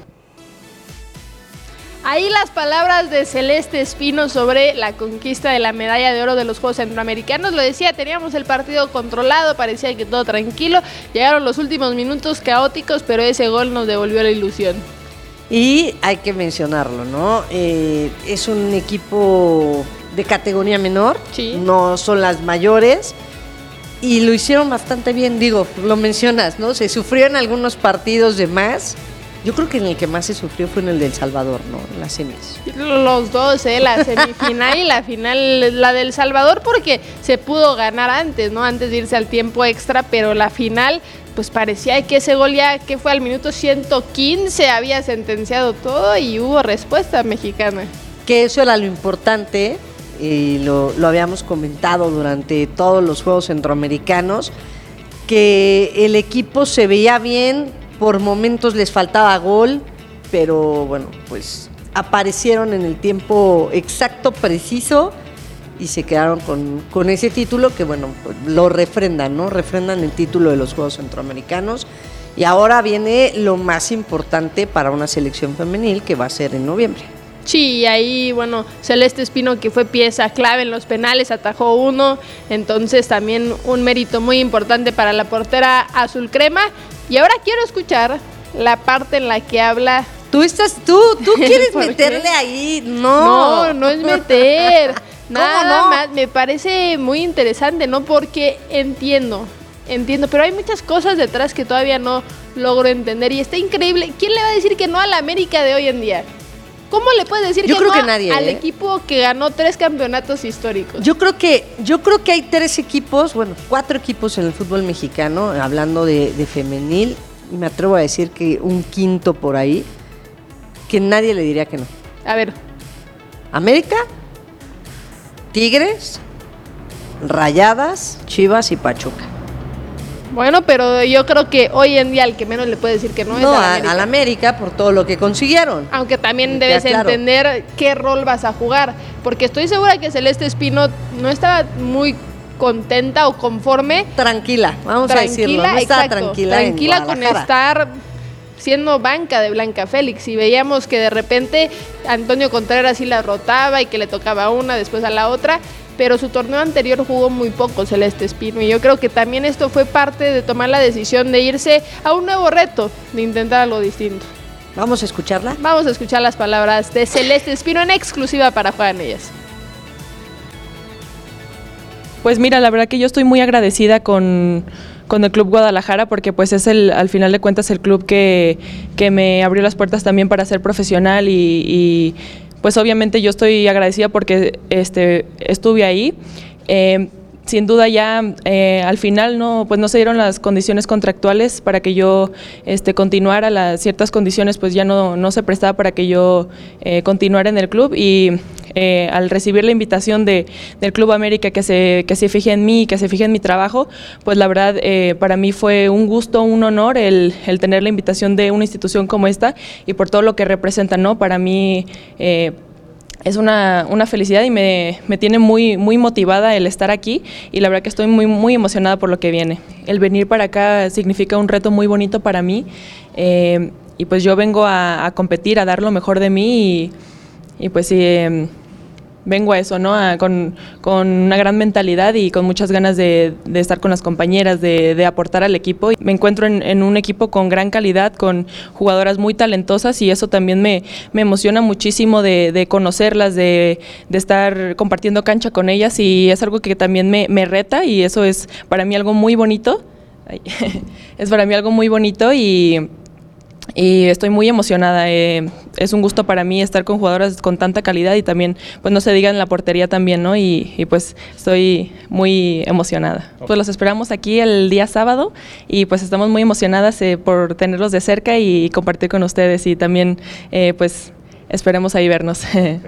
Ahí las palabras de Celeste Espino sobre la conquista de la medalla de oro de los Juegos Centroamericanos. Lo decía, teníamos el partido controlado, parecía que todo tranquilo. Llegaron los últimos minutos caóticos, pero ese gol nos devolvió la ilusión. Y hay que mencionarlo, ¿no? Es un equipo de categoría menor, sí. No son las mayores y lo hicieron bastante bien, digo, lo mencionas, ¿no? Se sufrió en algunos partidos de más. Yo creo que en el que más se sufrió fue en el del Salvador, ¿no? En las semis. Los dos, la semifinal y la final, la del Salvador, porque se pudo ganar antes, ¿no? Antes de irse al tiempo extra, pero la final, pues parecía que ese gol ya que fue al minuto 115 había sentenciado todo y hubo respuesta mexicana. Que eso era lo importante, y lo habíamos comentado durante todos los Juegos Centroamericanos, que el equipo se veía bien, por momentos les faltaba gol, pero bueno, pues aparecieron en el tiempo exacto, preciso, y se quedaron con ese título que, bueno, pues lo refrendan, ¿no? Refrendan el título de los Juegos Centroamericanos. Y ahora viene lo más importante para una selección femenil, que va a ser en noviembre. Sí, y ahí, bueno, Celeste Espino, que fue pieza clave en los penales, atajó uno, entonces también un mérito muy importante para la portera azul crema. Y ahora quiero escuchar la parte en la que habla... Tú quieres meterle ahí, no es meter, nada más, me parece muy interesante, ¿no? Porque entiendo, pero hay muchas cosas detrás que todavía no logro entender y está increíble. ¿Quién le va a decir que no a la América de hoy en día? ¿Cómo le puedes decir que no nadie, al equipo que ganó 3 campeonatos históricos? Yo creo que hay 3 equipos, bueno, 4 equipos en el fútbol mexicano, hablando de femenil, y me atrevo a decir que un quinto por ahí, que nadie le diría que no. A ver. América, Tigres, Rayadas, Chivas y Pachuca. Bueno, pero yo creo que hoy en día el que menos le puede decir que no es al América por todo lo que consiguieron. Aunque también debes entender qué rol vas a jugar, porque estoy segura que Celeste Espino no estaba muy contenta o conforme. Tranquila, vamos a decirlo. No está tranquila con estar siendo banca de Blanca Félix, y veíamos que de repente Antonio Contreras sí la rotaba y que le tocaba una, después a la otra, pero su torneo anterior jugó muy poco Celeste Espino, y yo creo que también esto fue parte de tomar la decisión de irse a un nuevo reto, de intentar algo distinto. ¿Vamos a escucharla? Vamos a escuchar las palabras de Celeste Espino en exclusiva para Juegan Ellas. Pues mira, la verdad que yo estoy muy agradecida con el Club Guadalajara, porque pues es al final de cuentas el club que me abrió las puertas también para ser profesional, y pues obviamente yo estoy agradecida porque estuve ahí. Sin duda ya al final no se dieron las condiciones contractuales para que yo continuara, las ciertas condiciones pues ya no se prestaba para que yo continuara en el club, y al recibir la invitación del Club América que se fije en mí, que se fije en mi trabajo, pues la verdad para mí fue un gusto, un honor el tener la invitación de una institución como esta, y por todo lo que representa, ¿no? Para mí es una felicidad, y me tiene muy, muy motivada el estar aquí, y la verdad que estoy muy, muy emocionada por lo que viene. El venir para acá significa un reto muy bonito para mí, y pues yo vengo a competir, a dar lo mejor de mí, y pues sí, vengo a eso, ¿no? Con una gran mentalidad y con muchas ganas de estar con las compañeras, de aportar al equipo. Me encuentro en un equipo con gran calidad, con jugadoras muy talentosas, y eso también me emociona muchísimo de conocerlas, de estar compartiendo cancha con ellas, y es algo que también me reta, y eso es para mí algo muy bonito. Es para mí algo muy bonito, y estoy muy emocionada. Es un gusto para mí estar con jugadoras con tanta calidad, y también, pues no se diga en la portería también, ¿no? Y pues estoy muy emocionada. Pues los esperamos aquí el día sábado, y pues estamos muy emocionadas por tenerlos de cerca y compartir con ustedes, y también pues esperemos ahí vernos.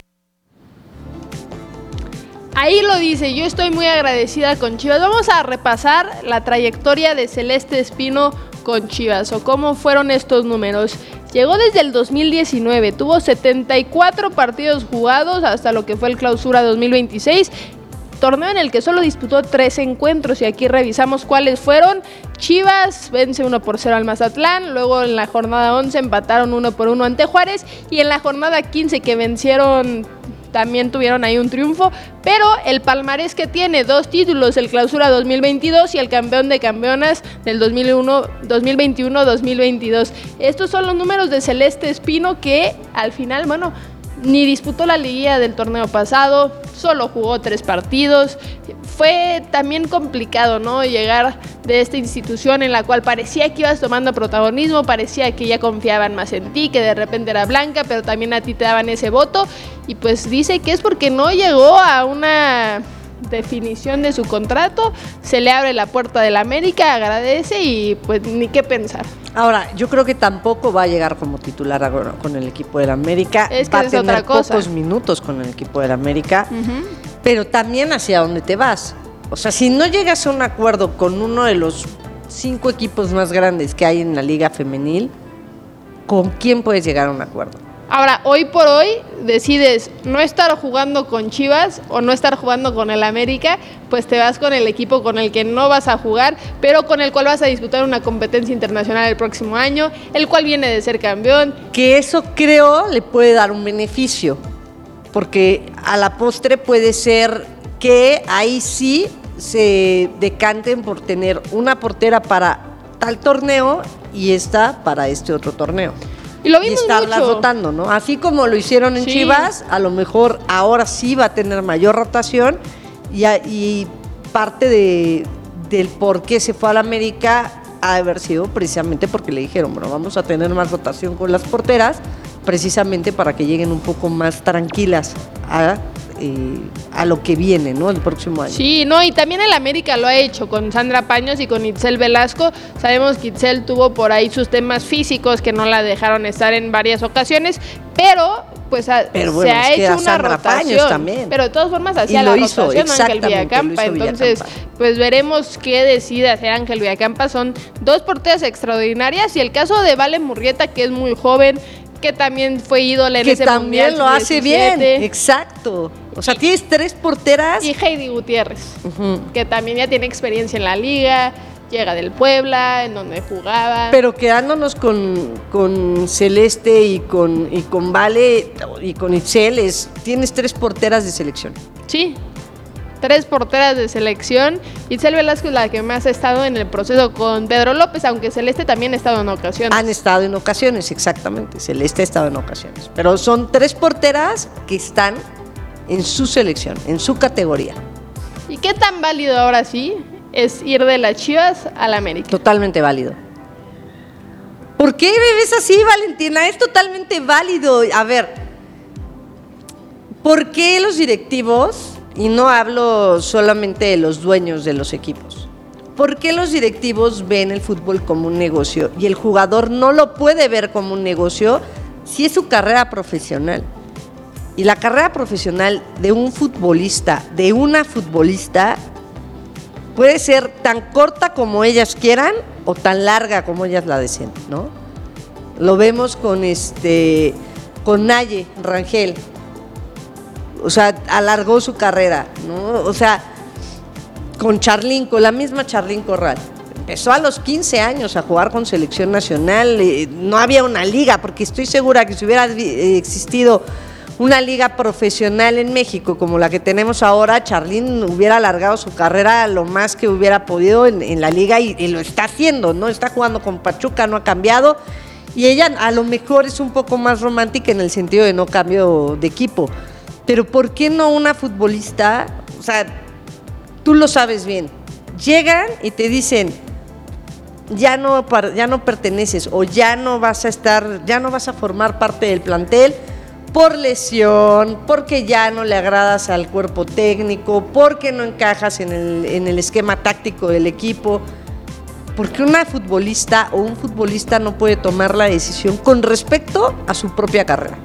Ahí lo dice, yo estoy muy agradecida con Chivas. Vamos a repasar la trayectoria de Celeste Espino con Chivas, o cómo fueron estos números. Llegó desde el 2019, tuvo 74 partidos jugados hasta lo que fue el Clausura 2026, torneo en el que solo disputó 3 encuentros, y aquí revisamos cuáles fueron. Chivas vence 1-0 al Mazatlán, luego en la jornada 11 empataron 1-1 ante Juárez, y en la jornada 15 que vencieron también tuvieron ahí un triunfo, pero el palmarés que tiene, 2 títulos, el Clausura 2022 y el campeón de campeonas del 2021-2022. Estos son los números de Celeste Espino, que al final, ni disputó la liguilla del torneo pasado, solo jugó 3 partidos. Fue también complicado, ¿no? Llegar de esta institución en la cual parecía que ibas tomando protagonismo, parecía que ya confiaban más en ti, que de repente era Blanca, pero también a ti te daban ese voto, y pues dice que es porque no llegó a una definición de su contrato. Se le abre la puerta del América, agradece, y pues ni qué pensar. Ahora, yo creo que tampoco va a llegar como titular ahora con el equipo del América. Es que va a es tener otra cosa. Pocos minutos con el equipo del América, pero también hacia dónde te vas. O sea, si no llegas a un acuerdo con uno de los 5 equipos más grandes que hay en la Liga Femenil, ¿con quién puedes llegar a un acuerdo? Ahora, hoy por hoy, decides no estar jugando con Chivas o no estar jugando con el América, pues te vas con el equipo con el que no vas a jugar, pero con el cual vas a disputar una competencia internacional el próximo año, el cual viene de ser campeón. Que eso creo le puede dar un beneficio, porque a la postre puede ser que ahí sí se decanten por tener una portera para tal torneo y esta para este otro torneo. Y lo vimos estarlas mucho. rotando, ¿no? Así como lo hicieron en Chivas, a lo mejor ahora sí va a tener mayor rotación, y parte del por qué se fue a la América ha de haber sido precisamente porque le dijeron, bueno, vamos a tener más rotación con las porteras, precisamente para que lleguen un poco más tranquilas a lo que viene, ¿no? El próximo año. Sí, no, y también el América lo ha hecho con Sandra Paños y con Itzel Velasco. Sabemos que Itzel tuvo por ahí sus temas físicos que no la dejaron estar en varias ocasiones, pero pues se ha hecho una rotación. También. Pero de todas formas hacía la rotación Ángel Villacampa. Entonces, pues veremos qué decide hacer Ángel Villacampa. Son 2 porteras extraordinarias, y el caso de Vale Murrieta, que es muy joven, que también fue ídola en ese mundial. Que también lo hace bien, exacto. O sea, tienes 3 porteras. Y Heidi Gutiérrez, que también ya tiene experiencia en la liga, llega del Puebla, en donde jugaba. Pero quedándonos con Celeste y con Vale y con Itzel, tienes 3 porteras de selección. Sí, 3 porteras de selección. Itzel Velasco es la que más ha estado en el proceso con Pedro López, aunque Celeste también ha estado en ocasiones. Han estado en ocasiones, exactamente. Celeste ha estado en ocasiones. Pero son 3 porteras que están en su selección, en su categoría. ¿Y qué tan válido ahora sí es ir de las Chivas a la América? Totalmente válido. ¿Por qué me ves así, Valentina? Es totalmente válido. A ver, ¿por qué los directivos, y no hablo solamente de los dueños de los equipos, por qué los directivos ven el fútbol como un negocio y el jugador no lo puede ver como un negocio si es su carrera profesional? Y la carrera profesional de un futbolista, de una futbolista, puede ser tan corta como ellas quieran o tan larga como ellas la deseen, ¿no? Lo vemos con Naye Rangel. O sea, alargó su carrera, ¿no? O sea, con la misma Charlín Corral. Empezó a los 15 años a jugar con selección nacional. No había una liga, porque estoy segura que si hubiera existido una liga profesional en México como la que tenemos ahora, Charlín hubiera alargado su carrera lo más que hubiera podido en la liga y lo está haciendo, ¿no? Está jugando con Pachuca, no ha cambiado, y ella a lo mejor es un poco más romántica en el sentido de no cambio de equipo. Pero ¿por qué no una futbolista? O sea, tú lo sabes bien. Llegan y te dicen, ya no perteneces o ya no vas a formar parte del plantel por lesión, porque ya no le agradas al cuerpo técnico, porque no encajas en el esquema táctico del equipo. Porque una futbolista o un futbolista no puede tomar la decisión con respecto a su propia carrera.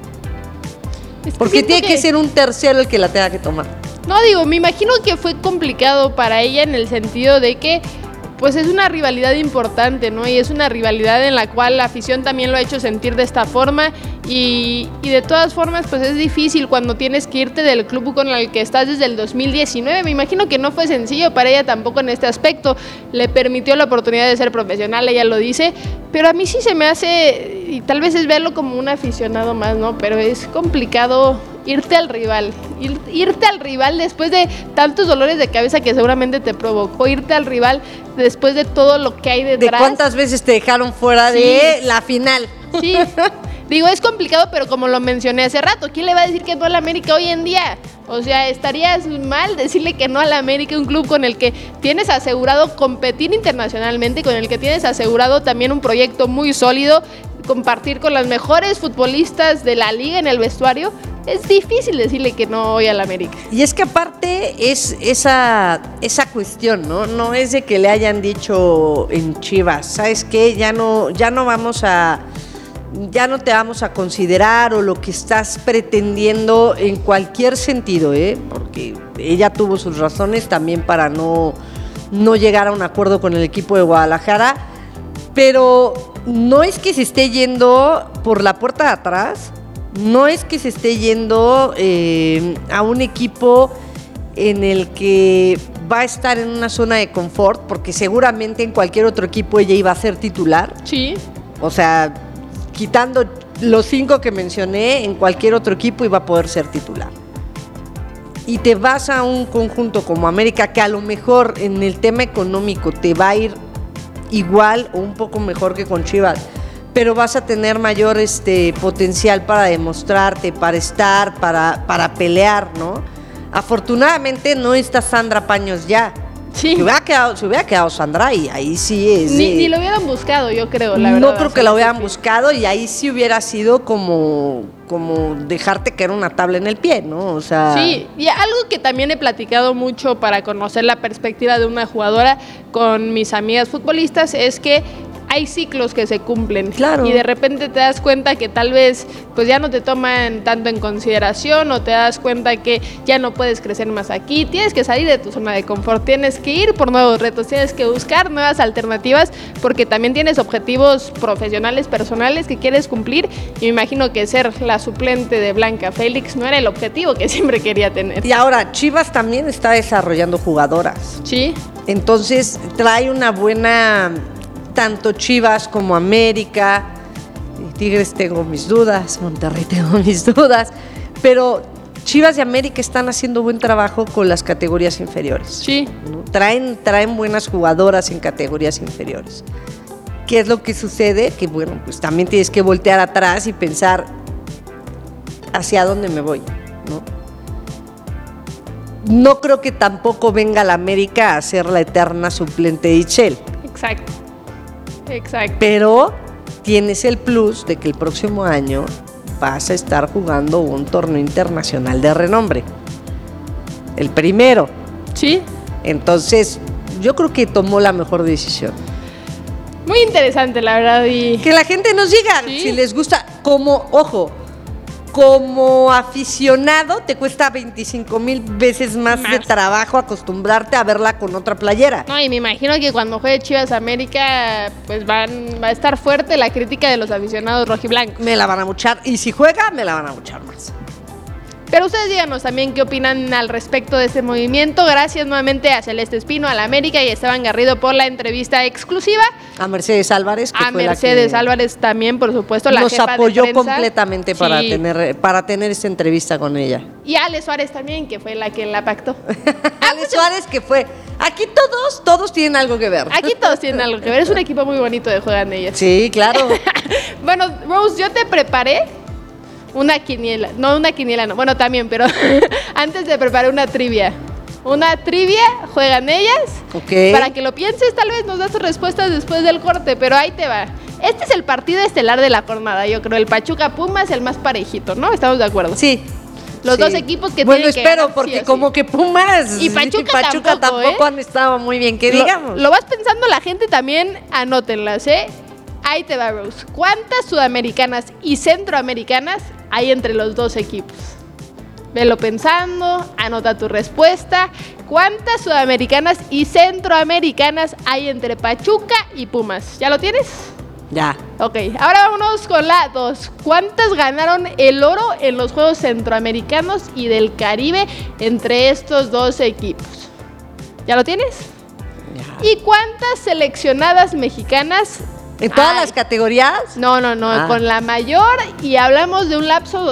Porque tiene que ser un tercero el que la tenga que tomar. No, digo, me imagino que fue complicado para ella en el sentido de que pues es una rivalidad importante, ¿no? Y es una rivalidad en la cual la afición también lo ha hecho sentir de esta forma y de todas formas pues es difícil cuando tienes que irte del club con el que estás desde el 2019. Me imagino que no fue sencillo para ella tampoco en este aspecto. Le permitió la oportunidad de ser profesional, ella lo dice, pero a mí sí se me hace, y tal vez es verlo como un aficionado más, ¿no? Pero es complicado irte al rival después de tantos dolores de cabeza que seguramente te provocó, irte al rival después de todo lo que hay detrás. ¿De cuántas veces te dejaron fuera de la final? Sí, digo, es complicado, pero como lo mencioné hace rato, ¿quién le va a decir que no a la América hoy en día? O sea, estarías mal decirle que no a la América, un club con el que tienes asegurado competir internacionalmente, con el que tienes asegurado también un proyecto muy sólido, compartir con las mejores futbolistas de la liga en el vestuario. Es difícil decirle que no hoy a la América. Y es que aparte es esa cuestión, ¿no? No es de que le hayan dicho en Chivas, ¿sabes qué? Ya no te vamos a considerar, o lo que estás pretendiendo en cualquier sentido, porque ella tuvo sus razones también para no llegar a un acuerdo con el equipo de Guadalajara, pero no es que se esté yendo por la puerta de atrás, no es que se esté yendo a un equipo en el que va a estar en una zona de confort, porque seguramente en cualquier otro equipo ella iba a ser titular. Sí. O sea, quitando los 5 que mencioné, en cualquier otro equipo iba a poder ser titular. Y te vas a un conjunto como América, que a lo mejor en el tema económico te va a ir igual o un poco mejor que con Chivas, pero vas a tener mayor potencial para demostrarte, para estar, para pelear, ¿no? Afortunadamente no está Sandra Paños ya. Sí. Se hubiera quedado Sandra y ahí sí es... Ni lo hubieran buscado, yo creo, la verdad. No creo que la hubieran buscado, y ahí sí hubiera sido como dejarte caer una tabla en el pie, ¿no? O sea... Sí, y algo que también he platicado mucho para conocer la perspectiva de una jugadora con mis amigas futbolistas es que hay ciclos que se cumplen. Claro. Y de repente te das cuenta que tal vez pues ya no te toman tanto en consideración, o te das cuenta que ya no puedes crecer más aquí. Tienes que salir de tu zona de confort, tienes que ir por nuevos retos, tienes que buscar nuevas alternativas, porque también tienes objetivos profesionales, personales que quieres cumplir. Y me imagino que ser la suplente de Blanca Félix no era el objetivo que siempre quería tener. Y ahora Chivas también está desarrollando jugadoras. Sí. Entonces trae una buena, tanto Chivas como América. Tigres tengo mis dudas, Monterrey tengo mis dudas, pero Chivas y América están haciendo buen trabajo con las categorías inferiores. Sí. ¿No? Traen buenas jugadoras en categorías inferiores. ¿Qué es lo que sucede? Que bueno, pues también tienes que voltear atrás y pensar hacia dónde me voy, ¿no? No creo que tampoco venga la América a ser la eterna suplente de Itzel. Exacto. Pero tienes el plus de que el próximo año vas a estar jugando un torneo internacional de renombre. El primero. Sí. Entonces, yo creo que tomó la mejor decisión. Muy interesante, la verdad. Y que la gente nos diga si les gusta. Como aficionado te cuesta 25,000 veces más de trabajo acostumbrarte a verla con otra playera. No, y me imagino que cuando juegue Chivas América, pues va a estar fuerte la crítica de los aficionados rojiblancos. Me la van a abuchar, y si juega, me la van a abuchar más. Pero ustedes díganos también qué opinan al respecto de este movimiento. Gracias nuevamente a Celeste Espino, a la América y a Esteban Garrido por la entrevista exclusiva. A Mercedes Álvarez. A Mercedes Álvarez también, por supuesto, la nos jefa apoyó de prensa completamente para tener esta entrevista con ella. Y a Ale Suárez también, que fue la que la pactó. Ale Suárez, que fue... Aquí todos tienen algo que ver. Aquí todos tienen algo que ver. Es un equipo muy bonito de Juegan Ellas. Sí, claro. Bueno, Rose, yo te preparé una quiniela. No, una quiniela no. Bueno, también, pero antes te preparé una trivia. Una trivia, Juegan Ellas. Ok. Para que lo pienses, tal vez nos das tus respuestas después del corte, pero ahí te va. Este es el partido estelar de la jornada, yo creo. El Pachuca Pumas, el más parejito, ¿no? ¿Estamos de acuerdo? Sí. Los dos equipos que bueno, tienen que espero, ganar, porque sí o sí. como que Pumas y Pachuca tampoco han estado muy bien, que digamos. Lo vas pensando la gente también, anótenlas, ¿eh? Ahí te va, Rose. ¿Cuántas sudamericanas y centroamericanas hay entre los dos equipos? Velo pensando, anota tu respuesta. ¿Cuántas sudamericanas y centroamericanas hay entre Pachuca y Pumas? ¿Ya lo tienes? Ya. Ok, ahora vámonos con la 2. ¿Cuántas ganaron el oro en los Juegos Centroamericanos y del Caribe entre estos dos equipos? ¿Ya lo tienes? Ya. ¿Y cuántas seleccionadas mexicanas ¿en todas las categorías? No, con la mayor, y hablamos de un lapso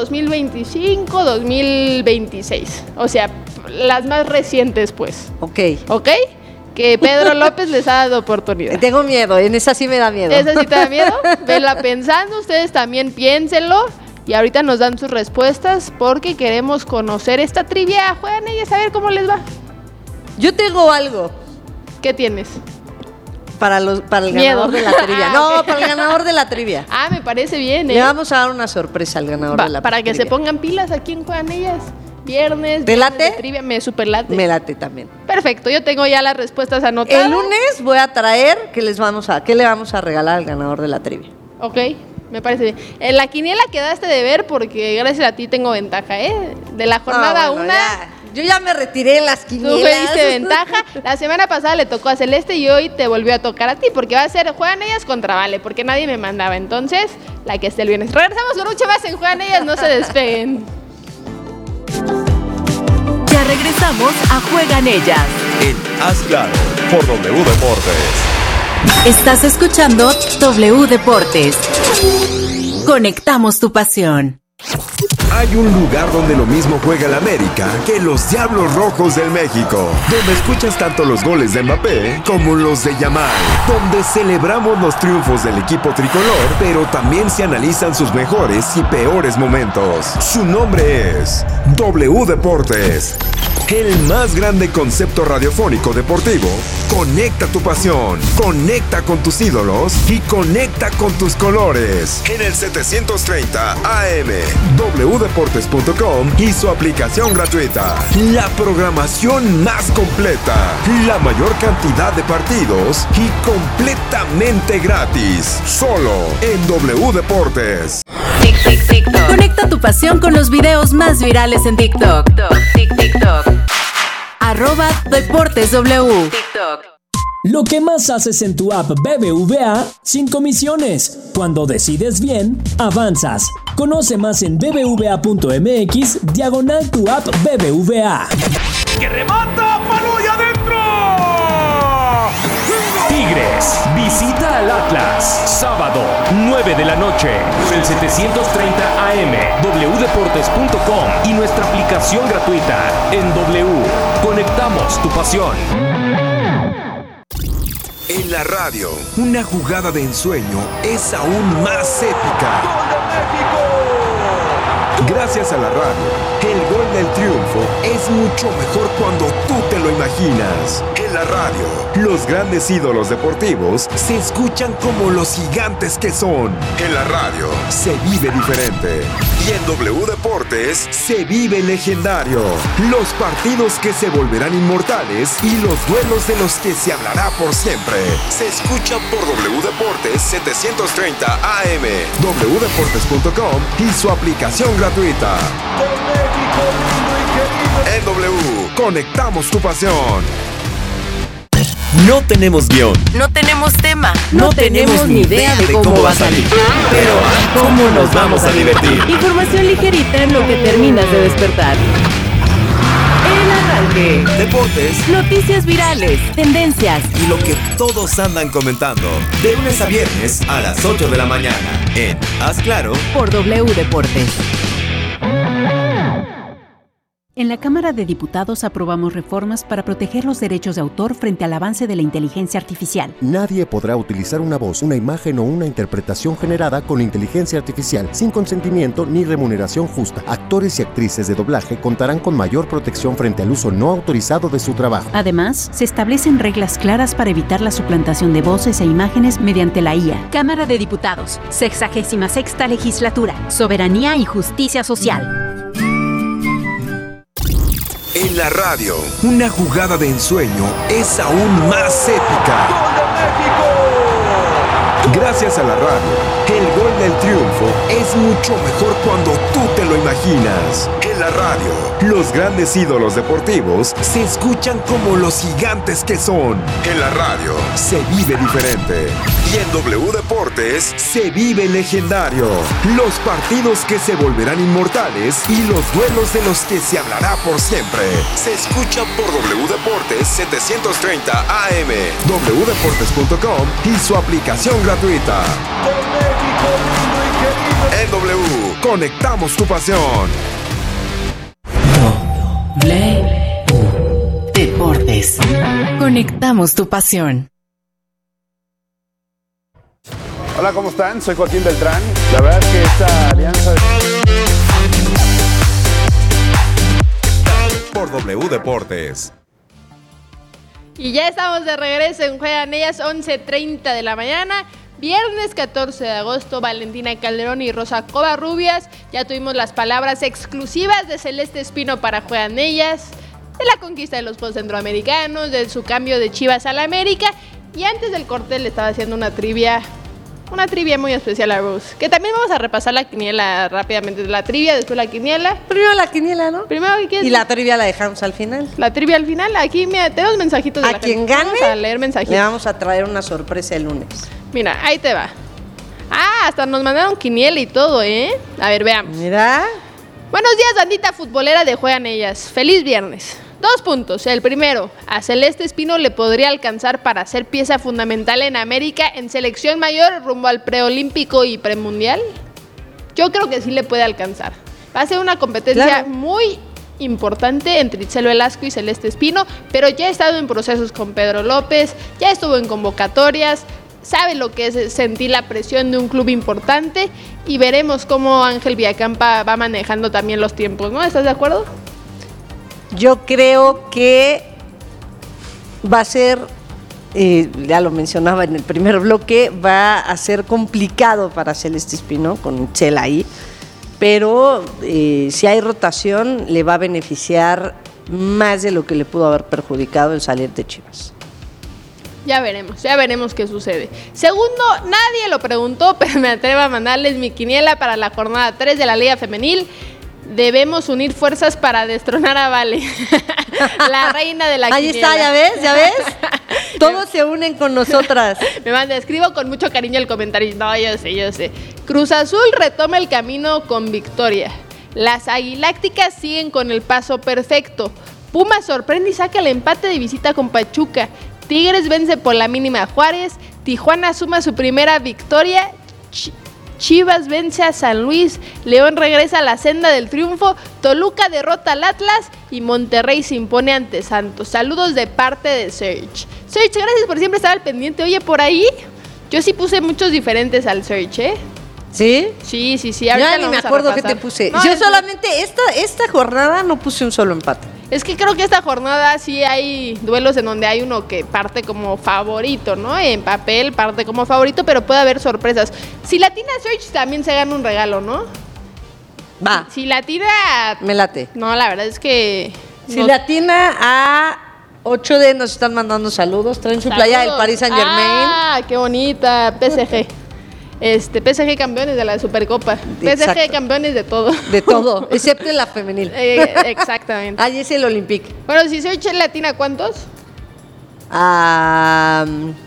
2025-2026. O sea, las más recientes, pues. Ok. ¿Ok? Que Pedro López les ha dado oportunidad. Tengo miedo, en esa sí me da miedo. ¿Esa sí te da miedo? Vela pensando, ustedes también piénsenlo. Y ahorita nos dan sus respuestas porque queremos conocer esta trivia. Juegan ellas a ver cómo les va. Yo tengo algo. ¿Qué tienes? Para el ganador de la trivia. No, para el ganador de la trivia. Ah, me parece bien, ¿eh? Le vamos a dar una sorpresa al ganador de la trivia. Para que se pongan pilas aquí en Juegan Ellas. Viernes. ¿Te late? Trivia, me superlate. Me late también. Perfecto, yo tengo ya las respuestas anotadas. El lunes voy a traer qué le vamos a regalar al ganador de la trivia. Ok, me parece bien. En la quiniela quedaste de ver porque gracias a ti tengo ventaja, ¿eh? De la jornada 1. Yo ya me retiré en las quinielas. Tú me diste ventaja. La semana pasada le tocó a Celeste y hoy te volvió a tocar a ti porque va a ser Juegan Ellas contra Vale, porque nadie me mandaba. Entonces, la que esté el viernes. Regresamos con mucho más en Juegan Ellas, no se despeguen. Ya regresamos a Juegan Ellas. En Haz Claro, por W Deportes. Estás escuchando W Deportes. Conectamos tu pasión. Hay un lugar donde lo mismo juega el América que los Diablos Rojos del México, donde escuchas tanto los goles de Mbappé como los de Yamal, donde celebramos los triunfos del equipo tricolor, pero también se analizan sus mejores y peores momentos. Su nombre es W Deportes. el más grande concepto radiofónico deportivo. Conecta tu pasión, conecta con tus ídolos y conecta con tus colores. En el 730 AM, wdeportes.com y su aplicación gratuita. La programación más completa, la mayor cantidad de partidos y completamente gratis. Solo en W Deportes. TikTok. Conecta tu pasión con los videos más virales en TikTok. TikTok. @DeportesW. TikTok. Lo que más haces en tu app BBVA sin comisiones. Cuando decides bien, avanzas. Conoce más en bbva.mx/tu app BBVA. ¡Que remata! ¡Palo y adentro! Tigres visita al Atlas. Sábado, 9 de la noche. Por el 730 AM, wdeportes.com y nuestra aplicación gratuita. En W, conectamos tu pasión. En la radio, una jugada de ensueño es aún más épica. ¡Gol de México! Gracias a la radio, el gol del triunfo es mucho mejor cuando tú te lo imaginas. En la radio, los grandes ídolos deportivos se escuchan como los gigantes que son. En la radio, se vive diferente. Y en W Deportes, se vive legendario. Los partidos que se volverán inmortales y los duelos de los que se hablará por siempre. Se escuchan por W Deportes 730 AM, wdeportes.com y su aplicación gratuita. Con México lindo y querido. En W, conectamos tu pasión. No tenemos guión. No tenemos tema. No tenemos ni idea de cómo va a salir. Pero ¿cómo nos vamos a divertir? Información ligerita en lo que terminas de despertar. El arranque. Deportes. Noticias virales. Tendencias. Y lo que todos andan comentando. De lunes a viernes a las 8 de la mañana. En Haz Claro. Por W Deportes. En la Cámara de Diputados aprobamos reformas para proteger los derechos de autor frente al avance de la inteligencia artificial. Nadie podrá utilizar una voz, una imagen o una interpretación generada con inteligencia artificial sin consentimiento ni remuneración justa. Actores y actrices de doblaje contarán con mayor protección frente al uso no autorizado de su trabajo. Además, se establecen reglas claras para evitar la suplantación de voces e imágenes mediante la IA. Cámara de Diputados, 66ª Legislatura, Soberanía y Justicia Social. En la radio, una jugada de ensueño es aún más épica. ¡Gol de México! Gracias a la radio, el gol del triunfo es mucho mejor cuando tú te lo imaginas. En la radio, los grandes ídolos deportivos se escuchan como los gigantes que son. En la radio, se vive diferente. Y en W Deportes, se vive legendario. Los partidos que se volverán inmortales y los duelos de los que se hablará por siempre. Se escuchan por W Deportes 730 AM, wdeportes.com y su aplicación gratuita. Con México lindo y querido. En W, conectamos tu pasión. W Deportes. Conectamos tu pasión. Hola, ¿cómo están? Soy Joaquín Beltrán. La verdad es que esta alianza... Por W Deportes. Y ya estamos de regreso en Juegan Ellas, 11:30 de la mañana. Viernes 14 de agosto, Valentina Calderón y Rosa Covarrubias. Ya tuvimos las palabras exclusivas de Celeste Espino para Juegan Ellas, de la conquista de los Juegos Centroamericanos, de su cambio de Chivas a la América. Y antes del corte le estaba haciendo una trivia muy especial a Rose, que también vamos a repasar la quiniela rápidamente. La trivia, después la quiniela. Primero la quiniela, ¿no? Primero, ¿qué? Y la trivia la dejamos al final. La trivia al final. Aquí, mira, tenemos mensajitos de a la quien gente. gane, vamos a leer mensajitos. le vamos a traer una sorpresa el lunes. Mira, ahí te va. Ah, hasta nos mandaron quiniela y todo, ¿eh? A ver, veamos. Mira. Buenos días, bandita futbolera de Juegan Ellas. Feliz viernes. 2 puntos. El primero, a Celeste Espino le podría alcanzar para ser pieza fundamental en América en selección mayor rumbo al preolímpico y premundial. Yo creo que sí le puede alcanzar. Va a ser una competencia muy importante entre Itzel Velasco y Celeste Espino, pero ya ha estado en procesos con Pedro López, ya estuvo en convocatorias, sabe lo que es sentir la presión de un club importante y veremos cómo Ángel Villacampa va manejando también los tiempos, ¿no? ¿Estás de acuerdo? Yo creo que va a ser, ya lo mencionaba en el primer bloque, va a ser complicado para Celeste Espino con Chela ahí, pero si hay rotación le va a beneficiar más de lo que le pudo haber perjudicado el salir de Chivas. Ya veremos qué sucede. Segundo, nadie lo preguntó, pero me atrevo a mandarles mi quiniela para la jornada 3 de la Liga Femenil. Debemos unir fuerzas para destronar a Vale, la reina de la Ahí quiniela. está, ¿ya ves? Todos se unen con nosotras. Me manda, escribo con mucho cariño el comentario. No, yo sé. Cruz Azul retoma el camino con victoria. Las Aguilácticas siguen con el paso perfecto. Pumas sorprende y saca el empate de visita con Pachuca. Tigres vence por la mínima a Juárez. Tijuana suma su primera victoria. Chivas vence a San Luis. León regresa a la senda del triunfo. Toluca derrota al Atlas. Y Monterrey se impone ante Santos. Saludos de parte de Serge. Serge, gracias por siempre estar al pendiente. Oye, por ahí yo sí puse muchos diferentes al Serge, ¿eh? ¿Sí? Sí. Ya ni me acuerdo qué te puse. No, yo solamente esta jornada no puse un solo empate. Es que creo que esta jornada sí hay duelos en donde hay uno que parte como favorito, ¿no? En papel parte como favorito, pero puede haber sorpresas. Si latina Search también se gana un regalo, ¿no? Va. Si latina... Me late. No, la verdad es que... Si latina a 8D nos están mandando saludos. Traen su playa del Paris Saint-Germain. Ah, qué bonita. PSG. PSG campeones de la Supercopa. Exacto. PSG campeones de todo. De todo, excepto en la femenil. Exactamente. Ahí es el Olympique. Bueno, si se echa latina, ¿cuántos? A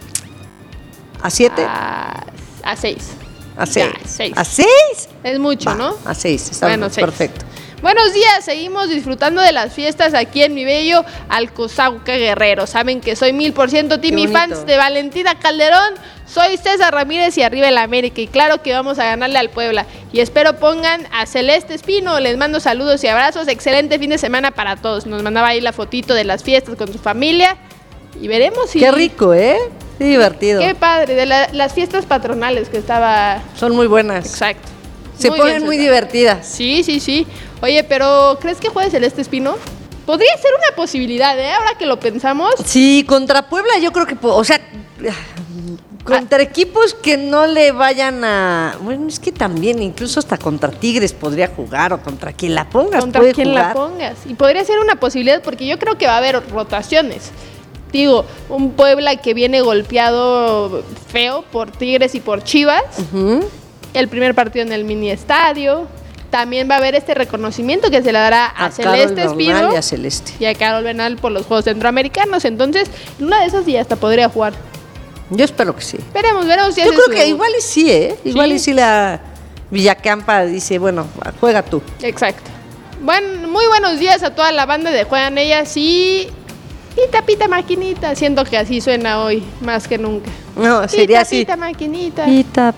7. A 6. A 6. Ya, 6. ¿A 6? Es mucho, ¿no? A 6, está bueno, perfecto. Buenos días, seguimos disfrutando de las fiestas aquí en mi bello Alcozauca Guerrero. Saben que soy 1000% Timmy fans de Valentina Calderón. Soy César Ramírez y arriba el América. Y claro que vamos a ganarle al Puebla. Y espero pongan a Celeste Espino. Les mando saludos y abrazos. Excelente fin de semana para todos. Nos mandaba ahí la fotito de las fiestas con su familia. Y veremos si... Qué rico, ¿eh? Qué divertido. Qué padre. De las fiestas patronales que estaba... Son muy buenas. Exacto. Se ponen muy divertidas. Sí. Oye, pero ¿crees que juegue Celeste Espino? Podría ser una posibilidad, ¿eh? Ahora que lo pensamos. Sí, contra Puebla yo creo que... O sea, contra equipos que no le vayan a... Bueno, es que también, incluso hasta contra Tigres podría jugar, o contra quien la pongas contra puede quien jugar. la pongas. Y podría ser una posibilidad porque yo creo que va a haber rotaciones. Digo, un Puebla que viene golpeado feo por Tigres y por Chivas. El primer partido en el mini estadio. También va a haber este reconocimiento que se le dará a Celeste Espino y a Celeste. Y a Carol Bernal por los Juegos Centroamericanos. Entonces, una de esas ya hasta podría jugar. Yo espero que sí. Veremos si yo creo que igual y sí, ¿eh? Igual y sí la Villacampa dice, bueno, juega tú. Exacto. Bueno, muy buenos días a toda la banda de Juegan Ellas y... Pita maquinita, siento que así suena hoy, más que nunca. No, sería así. Pita maquinita. Pita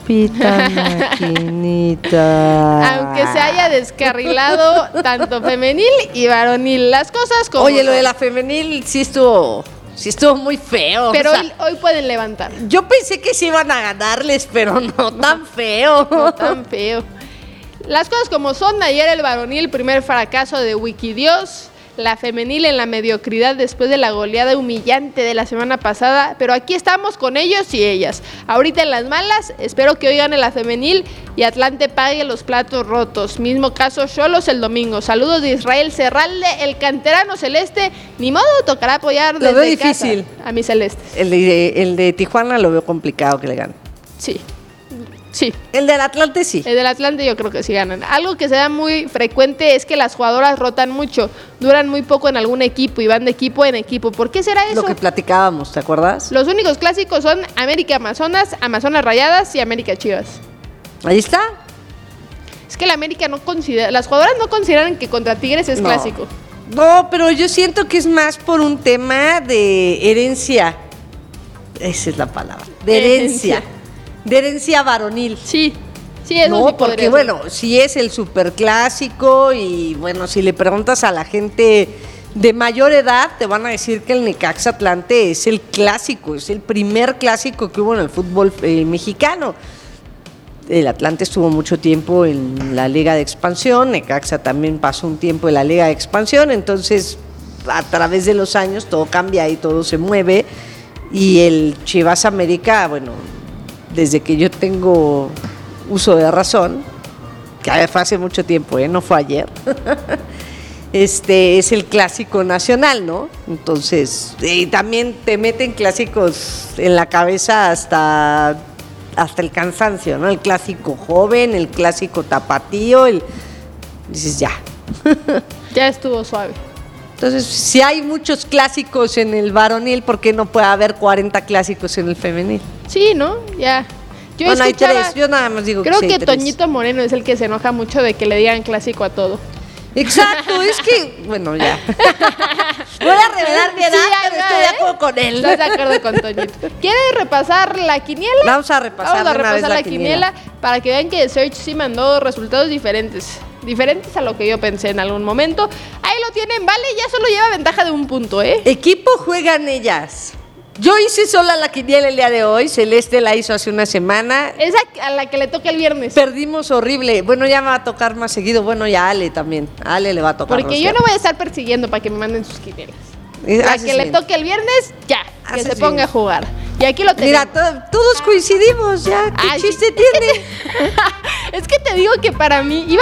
maquinita. Aunque se haya descarrilado tanto femenil y varonil, las cosas como... Oye, lo de la femenil sí estuvo muy feo. Pero hoy pueden levantar. Yo pensé que sí iban a ganarles, pero no tan feo. No tan feo. Las cosas como son, ayer el varonil, primer fracaso de Wikidios. La femenil en la mediocridad después de la goleada humillante de la semana pasada, pero aquí estamos con ellos y ellas. Ahorita en las malas, espero que hoy gane la femenil y Atlante pague los platos rotos. Mismo caso Xolos el domingo. Saludos de Israel Cerralde, el canterano celeste. Ni modo, tocará apoyar desde lo veo difícil casa a mis celestes. El de Tijuana lo veo complicado que le gane. Sí. El del Atlante sí. El del Atlante yo creo que sí ganan. Algo que se da muy frecuente es que las jugadoras rotan mucho, duran muy poco en algún equipo y van de equipo en equipo. ¿Por qué será eso? Lo que platicábamos, ¿te acuerdas? Los únicos clásicos son América Amazonas, Amazonas Rayadas y América Chivas. Ahí está. Es que la América no considera, las jugadoras no consideran que contra Tigres es clásico. No, pero yo siento que es más por un tema de herencia. Esa es la palabra. De herencia. De herencia varonil. Sí, eso no, sí porque bueno, si es el superclásico y bueno, si le preguntas a la gente de mayor edad, te van a decir que el Necaxa Atlante es el clásico, es el primer clásico que hubo en el fútbol mexicano. El Atlante estuvo mucho tiempo en la Liga de Expansión, Necaxa también pasó un tiempo en la Liga de Expansión, entonces a través de los años todo cambia y todo se mueve. Y el Chivas América, bueno, desde que yo tengo uso de razón, que fue hace mucho tiempo, no fue ayer, es el clásico nacional, ¿no? Entonces, y también te meten clásicos en la cabeza hasta el cansancio, ¿no? El clásico joven, el clásico tapatío, dices ya. Ya estuvo suave. Entonces, si hay muchos clásicos en el varonil, ¿por qué no puede haber 40 clásicos en el femenil? Sí, ¿no? Ya. Bueno, hay 3, yo nada más digo creo que que 3. Toñito Moreno es el que se enoja mucho de que le digan clásico a todo. Exacto, es que, bueno, ya. Voy a revelar mi edad, pero estoy de acuerdo con él. Estoy de acuerdo con Toñito. ¿Quieres repasar la quiniela? Vamos a repasar la quiniela para que vean que Search sí mandó resultados diferentes a lo que yo pensé en algún momento. Ahí lo tienen, vale, ya solo lleva ventaja de 1 punto, ¿eh? Equipo juegan ellas. Yo hice sola la quiniela el día de hoy, Celeste la hizo hace una semana. Esa a la que le toca el viernes. Perdimos horrible. Bueno, ya me va a tocar más seguido. Bueno, ya Ale también. A Ale le va a tocar. Porque yo no voy a estar persiguiendo para que me manden sus quinielas. La que le toque el viernes, ya, que se ponga a jugar. Y aquí lo tenemos. Mira, todos coincidimos ya. ¿Qué chiste tiene? Es que te digo que para mí